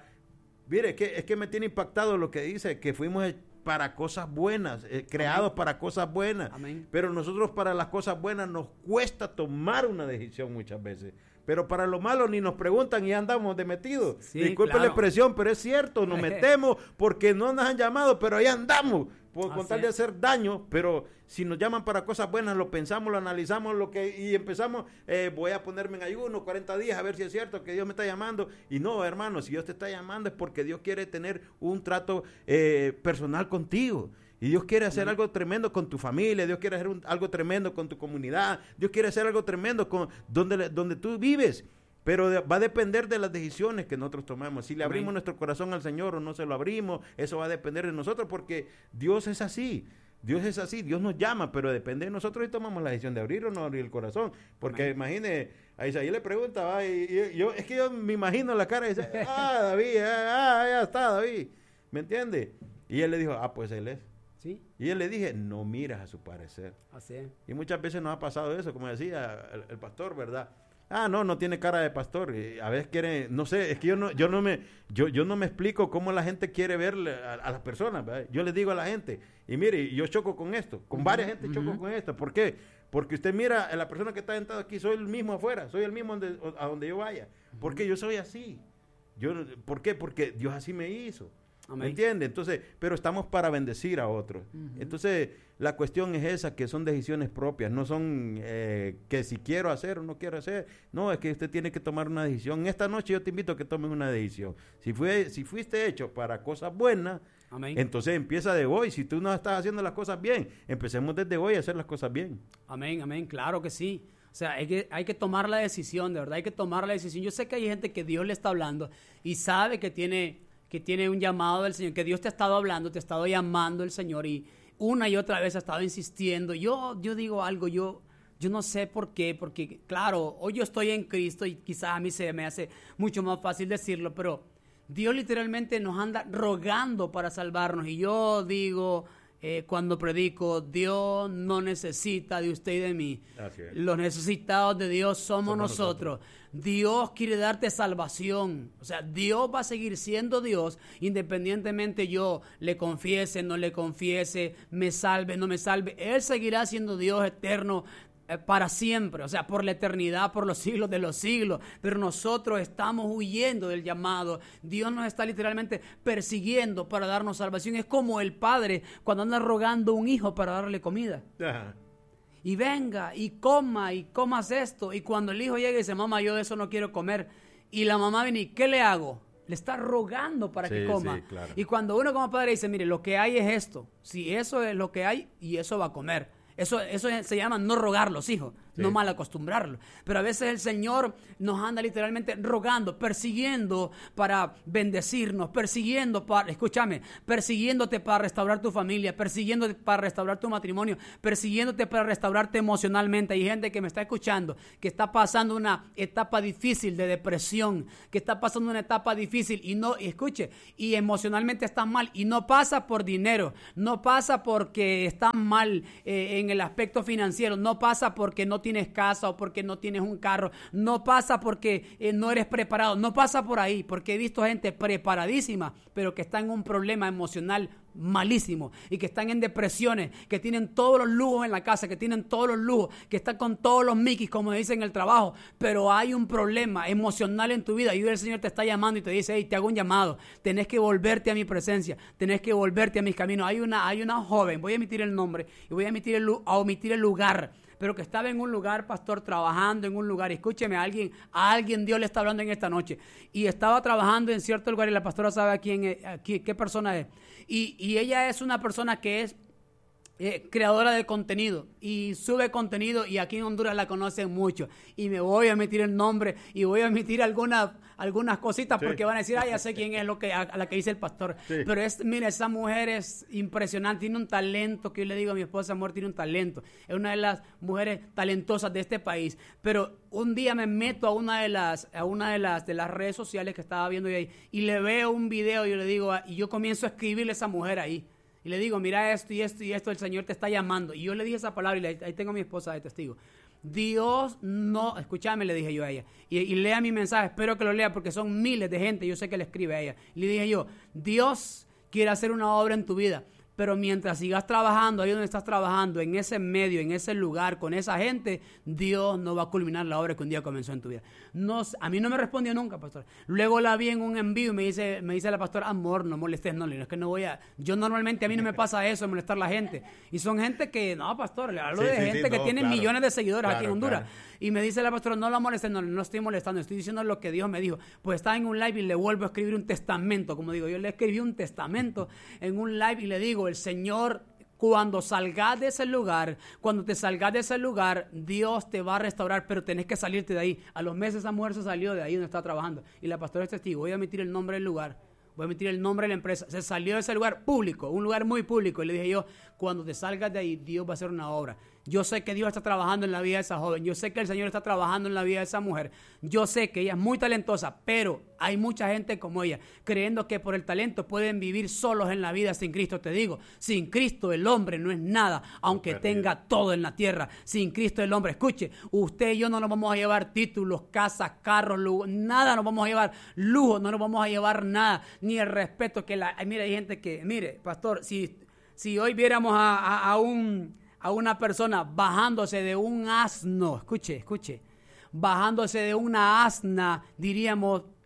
mire, es que me tiene impactado lo que dice, que fuimos para cosas buenas, creados Amén. Para cosas buenas. Amén. Pero nosotros para las cosas buenas nos cuesta tomar una decisión muchas veces. Pero para lo malo ni nos preguntan y andamos de metidos. Sí, disculpe la expresión, pero es cierto, nos metemos porque no nos han llamado, pero ahí andamos, con tal de hacer daño. Pero si nos llaman para cosas buenas, lo pensamos, lo analizamos, y empezamos, voy a ponerme en ayuno 40 días a ver si es cierto que Dios me está llamando. Y no, hermano, si Dios te está llamando es porque Dios quiere tener un trato personal contigo. Y Dios quiere hacer algo tremendo con tu familia, Dios quiere hacer algo tremendo con tu comunidad, Dios quiere hacer algo tremendo con donde tú vives. Pero va a depender de las decisiones que nosotros tomemos. Si le abrimos Amén. Nuestro corazón al Señor o no se lo abrimos, eso va a depender de nosotros, porque Dios es así. Dios es así, Dios nos llama, pero depende de nosotros y tomamos la decisión de abrir o no abrir el corazón. Porque Amén. Imagine, a Isaí le pregunta, yo me imagino la cara y dice, David, ya está David, ¿me entiende? Y él le dijo, pues él es. ¿Sí? Y él le dije, no miras a su parecer. Así es. Y muchas veces nos ha pasado eso, como decía el pastor, ¿verdad? No tiene cara de pastor. Y a veces quiere, no sé, es que yo no me explico cómo la gente quiere ver a las personas, ¿verdad? Yo les digo a la gente, y mire, yo choco con esto, con varias gente choco con esto. ¿Por qué? Porque usted mira a la persona que está sentada aquí, soy el mismo afuera, soy el mismo a donde yo vaya. Porque yo soy así. ¿Por qué? Porque Dios así me hizo. ¿Me entiende? Entonces, pero estamos para bendecir a otros. Entonces, la cuestión es esa, que son decisiones propias, no son que si quiero hacer o no quiero hacer. No, es que usted tiene que tomar una decisión. Esta noche yo te invito a que tomes una decisión. Si fuiste hecho para cosas buenas, amén, entonces empieza de hoy. Si tú no estás haciendo las cosas bien, empecemos desde hoy a hacer las cosas bien. Amén, amén, claro que sí. O sea, hay que tomar la decisión, de verdad, hay que tomar la decisión. Yo sé que hay gente que Dios le está hablando y sabe que tiene un llamado del Señor, que Dios te ha estado hablando, te ha estado llamando el Señor y una y otra vez ha estado insistiendo. Yo digo algo, yo no sé por qué, porque claro, hoy yo estoy en Cristo y quizás a mí se me hace mucho más fácil decirlo, pero Dios literalmente nos anda rogando para salvarnos. Y yo digo, cuando predico, Dios no necesita de usted y de mí. Los necesitados de Dios somos nosotros. Dios quiere darte salvación. O sea, Dios va a seguir siendo Dios independientemente yo le confiese, no le confiese, me salve, no me salve. Él seguirá siendo Dios eterno para siempre, o sea, por la eternidad, por los siglos de los siglos. Pero nosotros estamos huyendo del llamado. Dios nos está literalmente persiguiendo para darnos salvación. Es como el padre cuando anda rogando a un hijo para darle comida. Ajá. Y venga, y comas esto. Y cuando el hijo llega y dice, mamá, yo de eso no quiero comer. Y la mamá viene, ¿y qué le hago? Le está rogando para que coma. Sí, claro. Y cuando uno como padre dice, mire, lo que hay es esto. Si eso es lo que hay, y eso va a comer. Eso se llama no rogar los hijos, no mal acostumbrarlos. Pero a veces el Señor nos anda literalmente rogando, persiguiendo para bendecirnos, persiguiéndote para restaurar tu familia, persiguiéndote para restaurar tu matrimonio, persiguiéndote para restaurarte emocionalmente. Hay gente que me está escuchando, que está pasando una etapa difícil de depresión, que está pasando una etapa difícil y emocionalmente están mal. Y no pasa por dinero, no pasa porque están mal en el aspecto financiero, no pasa porque no tienes casa o porque no tienes un carro, no pasa porque no eres preparado, no pasa por ahí, porque he visto gente preparadísima, pero que está en un problema emocional malísimo y que están en depresiones, que tienen todos los lujos en la casa, que tienen todos los lujos, que están con todos los miquis, como dicen en el trabajo, pero hay un problema emocional en tu vida y el Señor te está llamando y te dice, hey, te hago un llamado, tenés que volverte a mi presencia, tenés que volverte a mis caminos. Hay una joven, voy a emitir el nombre y voy a omitir el lugar, pero que estaba en un lugar, pastor, trabajando en un lugar. Escúcheme, a alguien Dios le está hablando en esta noche. Y estaba trabajando en cierto lugar y la pastora sabe qué persona es. Y ella es una persona que es creadora de contenido y sube contenido y aquí en Honduras la conocen mucho. Y me voy a emitir el nombre y voy a emitir algunas cositas porque van a decir, ya sé quién es a la que dice el pastor. Sí. Pero mira, esa mujer es impresionante, tiene un talento que yo le digo a mi esposa, amor, tiene un talento. Es una de las mujeres talentosas de este país. Pero un día me meto a una de las redes sociales que estaba viendo ahí y le veo un video y yo le digo, y yo comienzo a escribirle a esa mujer ahí. Y le digo, mira esto y esto y esto, el Señor te está llamando. Y yo le dije esa palabra y ahí tengo a mi esposa de testigo. Dios no, escúchame, le dije yo a ella. Y lea mi mensaje, espero que lo lea porque son miles de gente, yo sé que le escribe a ella. Y le dije yo, Dios quiere hacer una obra en tu vida. Pero mientras sigas trabajando ahí donde estás trabajando, en ese medio, en ese lugar, con esa gente, Dios no va a culminar la obra que un día comenzó en tu vida. A mí no me respondió nunca, pastor. Luego la vi en un envío y me dice la pastora, amor, no molestes, no, es que no voy a... Yo normalmente a mí no me pasa eso, de molestar a la gente. Y son gente que, no, pastor, le hablo de gente que tiene millones de seguidores aquí en Honduras. Claro. Y me dice la pastora, no la molestes, no estoy molestando, estoy diciendo lo que Dios me dijo. Pues estaba en un live y le vuelvo a escribir un testamento, como digo, yo le escribí un testamento en un live y le digo, el Señor, cuando salgas de ese lugar, cuando te salgas de ese lugar, Dios te va a restaurar, pero tenés que salirte de ahí. A los meses esa mujer se salió de ahí donde está trabajando. Y la pastora es testigo, voy a emitir el nombre del lugar, voy a emitir el nombre de la empresa. Se salió de ese lugar público, un lugar muy público. Y le dije yo, cuando te salgas de ahí, Dios va a hacer una obra. Yo sé que Dios está trabajando en la vida de esa joven. Yo sé que el Señor está trabajando en la vida de esa mujer. Yo sé que ella es muy talentosa, pero hay mucha gente como ella, creyendo que por el talento pueden vivir solos en la vida sin Cristo. Te digo, sin Cristo el hombre no es nada, aunque tenga todo en la tierra. Sin Cristo el hombre, escuche, usted y yo no nos vamos a llevar títulos, casas, carros, lujo, nada nos vamos a llevar, lujo, no nos vamos a llevar nada, ni el respeto que mire, hay gente que, mire, pastor, si hoy viéramos a una persona bajándose de un asno, escuche, bajándose de una asna, diríamos,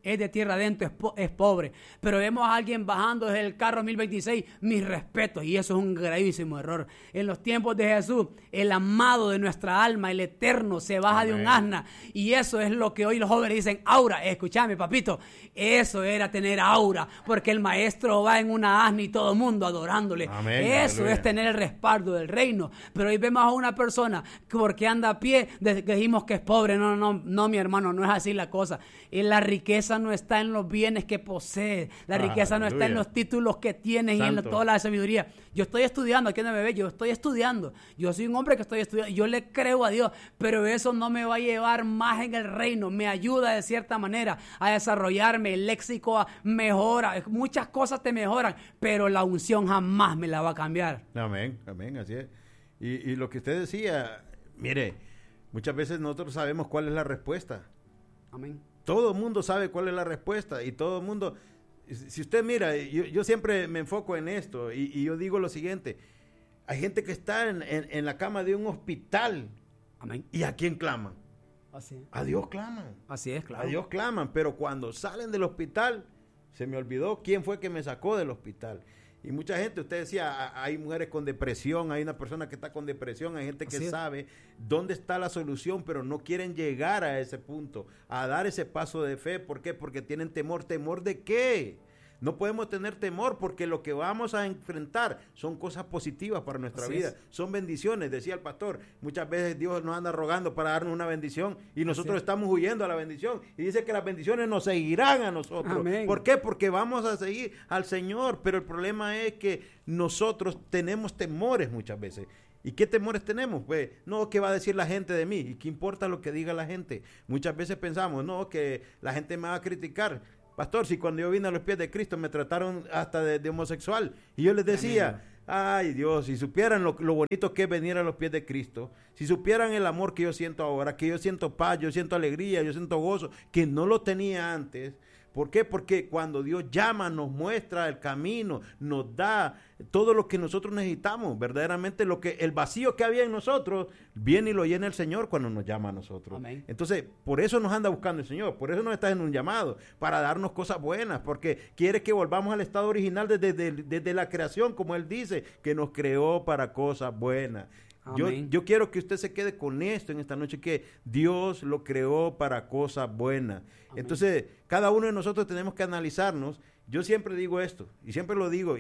es de tierra adentro, es pobre. Pero vemos a alguien bajando desde el carro 1026, mis respetos, y eso es un gravísimo error. En los tiempos de Jesús, el amado de nuestra alma, el eterno, se baja de un asna, y eso es lo que hoy los jóvenes dicen, aura. Escúchame, papito, eso era tener aura, porque el maestro va en una asna y todo el mundo adorándole. Amén, eso aleluya. es tener el respaldo del reino. Pero hoy vemos a una persona que porque anda a pie, desde que dijimos que es pobre. No, mi hermano, no es así la cosa. Y la riqueza no está en los bienes que posees, la riqueza no está en los títulos que tienes y en toda la sabiduría. Yo estoy estudiando, aquí no me ve, yo estoy estudiando. Yo soy un hombre que estoy estudiando, yo le creo a Dios, pero eso no me va a llevar más en el reino. Me ayuda de cierta manera a desarrollarme, el léxico mejora, muchas cosas te mejoran, pero la unción jamás me la va a cambiar. Amén, amén, así es. Y lo que usted decía, mire, muchas veces nosotros sabemos cuál es la respuesta. Amén. Todo el mundo sabe cuál es la respuesta y todo el mundo, si usted mira, yo siempre me enfoco en esto y yo digo lo siguiente, hay gente que está en la cama de un hospital. Amén. ¿Y a quién claman? Así es. A Dios claman. Así es, claro. A Dios claman, pero cuando salen del hospital, se me olvidó quién fue que me sacó del hospital. Y mucha gente, usted decía, hay mujeres con depresión, hay una persona que está con depresión, hay gente que sabe dónde está la solución, pero no quieren llegar a ese punto, a dar ese paso de fe. ¿Por qué? Porque tienen temor. ¿Temor de qué? No podemos tener temor porque lo que vamos a enfrentar son cosas positivas para nuestra vida. Son bendiciones, decía el pastor. Muchas veces Dios nos anda rogando para darnos una bendición y nosotros estamos huyendo a la bendición. Y dice que las bendiciones nos seguirán a nosotros. Amén. ¿Por qué? Porque vamos a seguir al Señor. Pero el problema es que nosotros tenemos temores muchas veces. ¿Y qué temores tenemos? Pues, no, ¿qué va a decir la gente de mí? ¿Y qué importa lo que diga la gente? Muchas veces pensamos, no, que la gente me va a criticar. Pastor, si cuando yo vine a los pies de Cristo me trataron hasta de homosexual. Y yo les decía, ay Dios, si supieran lo bonito que es venir a los pies de Cristo, si supieran el amor que yo siento ahora, que yo siento paz, yo siento alegría, yo siento gozo, que no lo tenía antes. ¿Por qué? Porque cuando Dios llama, nos muestra el camino, nos da todo lo que nosotros necesitamos. Verdaderamente el vacío que había en nosotros, viene y lo llena el Señor cuando nos llama a nosotros. Amén. Entonces, por eso nos anda buscando el Señor, por eso nos está en un llamado, para darnos cosas buenas, porque quiere que volvamos al estado original desde la creación, como Él dice, que nos creó para cosas buenas. Yo quiero que usted se quede con esto en esta noche, que Dios lo creó para cosas buenas. Amén. Entonces, cada uno de nosotros tenemos que analizarnos. Yo siempre digo esto, y siempre lo digo,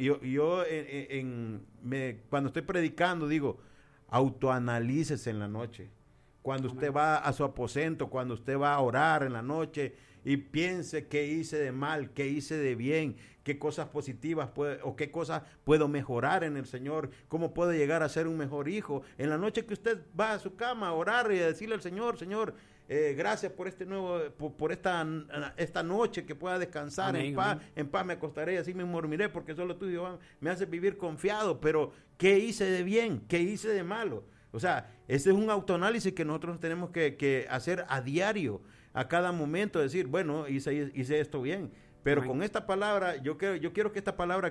cuando estoy predicando digo, autoanalícese en la noche. Cuando usted va a su aposento, cuando usted va a orar en la noche y piense qué hice de mal, qué hice de bien, qué cosas positivas o qué cosas puedo mejorar en el Señor, cómo puedo llegar a ser un mejor hijo. En la noche que usted va a su cama a orar y a decirle al Señor, Señor, gracias por por esta noche que pueda descansar. Amén, en paz me acostaré y así me dormiré, porque solo tú, Jehová, me haces vivir confiado. Pero ¿qué hice de bien? ¿Qué hice de malo? O sea, ese es un autoanálisis que nosotros tenemos que hacer a diario, a cada momento, decir, bueno, hice esto bien. Pero amén, con esta palabra, yo quiero que esta palabra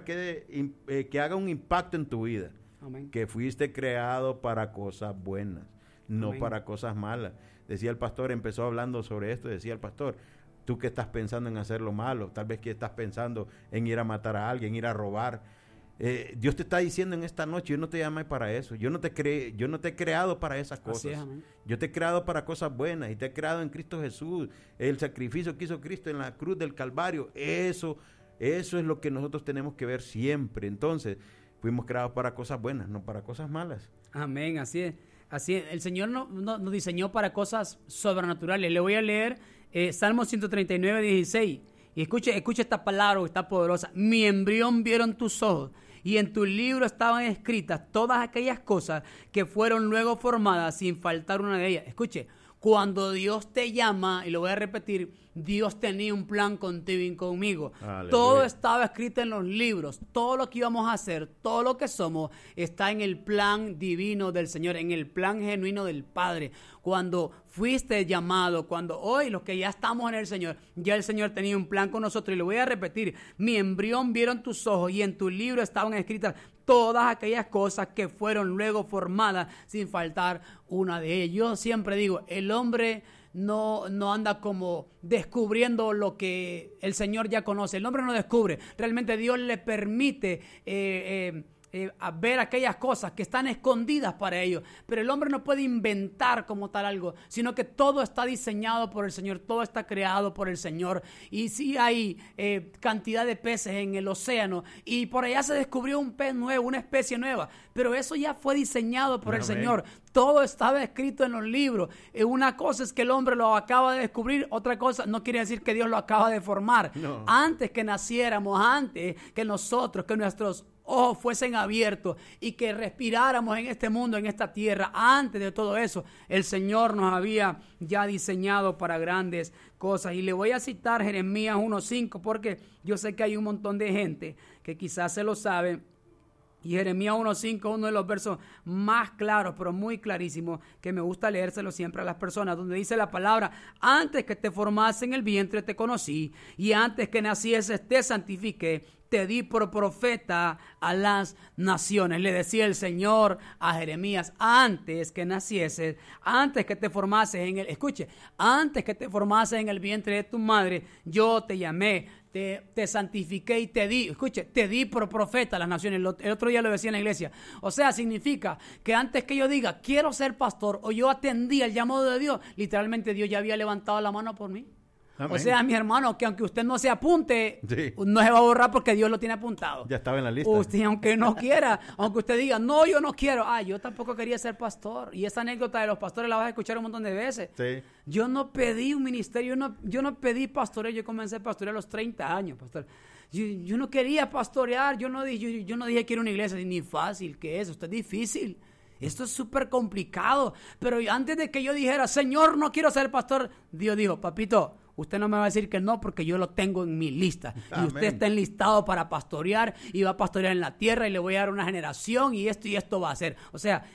que haga un impacto en tu vida. Amén. Que fuiste creado para cosas buenas, no amén, para cosas malas. Decía el pastor, empezó hablando sobre esto, decía el pastor, tú que estás pensando en hacer lo malo, tal vez que estás pensando en ir a matar a alguien, ir a robar. Dios te está diciendo en esta noche, yo no te llamé para eso, yo no te he creado para esas cosas. Es, yo te he creado para cosas buenas y te he creado en Cristo Jesús, el sacrificio que hizo Cristo en la cruz del Calvario. Eso es lo que nosotros tenemos que ver siempre. Entonces, fuimos creados para cosas buenas, no para cosas malas. Amén, así es. Así es. El Señor nos diseñó para cosas sobrenaturales. Le voy a leer Salmo 139, 16. Y escuche esta palabra que está poderosa. Mi embrión vieron tus ojos, y en tu libro estaban escritas todas aquellas cosas que fueron luego formadas, sin faltar una de ellas. Escuche, cuando Dios te llama, y lo voy a repetir, Dios tenía un plan contigo y conmigo. Aleluya. Todo estaba escrito en los libros. Todo lo que íbamos a hacer, todo lo que somos, está en el plan divino del Señor, en el plan genuino del Padre. Cuando fuiste llamado, cuando hoy los que ya estamos en el Señor, ya el Señor tenía un plan con nosotros. Y lo voy a repetir, mi embrión vieron tus ojos, y en tu libro estaban escritas todas aquellas cosas que fueron luego formadas, sin faltar una de ellas. Yo siempre digo, el hombre no anda como descubriendo lo que el Señor ya conoce. El hombre no descubre. Realmente Dios le permite a ver aquellas cosas que están escondidas para ellos, pero el hombre no puede inventar como tal algo, sino que todo está diseñado por el Señor, todo está creado por el Señor. Y sí hay cantidad de peces en el océano, y por allá se descubrió un pez nuevo, una especie nueva, pero eso ya fue diseñado por el Señor. Todo estaba escrito en los libros. Una cosa es que el hombre lo acaba de descubrir, otra cosa no quiere decir que Dios lo acaba de formar. No. Antes que naciéramos, antes que nosotros, que nuestros ojos fuesen abiertos y que respiráramos en este mundo, en esta tierra, antes de todo eso, el Señor nos había ya diseñado para grandes cosas. Y le voy a citar Jeremías 1:5 porque yo sé que hay un montón de gente que quizás se lo sabe. Y Jeremías 1:5 es uno de los versos más claros, pero muy clarísimos, que me gusta leérselo siempre a las personas, donde dice la palabra: antes que te formase en el vientre te conocí, y antes que nacieses te santifiqué, te di por profeta a las naciones. Le decía el Señor a Jeremías: antes que nacieses, antes que te formases antes que te formases en el vientre de tu madre, yo te llamé, te santifiqué y te di por profeta a las naciones. El otro día lo decía en la iglesia. O sea, significa que antes que yo diga quiero ser pastor o yo atendí el llamado de Dios, literalmente Dios ya había levantado la mano por mí. Amén. O sea, mi hermano, que aunque usted no se apunte, no se va a borrar porque Dios lo tiene apuntado. Ya estaba en la lista. Usted, aunque no quiera, aunque usted diga, no, yo no quiero. Yo tampoco quería ser pastor. Y esa anécdota de los pastores la vas a escuchar un montón de veces. Sí. Yo no pedí un ministerio, yo no pedí pastoreo. Yo comencé a pastorear a los 30 años, pastor. Yo no quería pastorear. Yo no dije que era una iglesia. Ni fácil que es, esto es difícil. Esto es súper complicado. Pero antes de que yo dijera, Señor, no quiero ser pastor, Dios dijo: papito, usted no me va a decir que no porque yo lo tengo en mi lista. Amén. Y usted está enlistado para pastorear y va a pastorear en la tierra y le voy a dar una generación y esto va a hacer. O sea,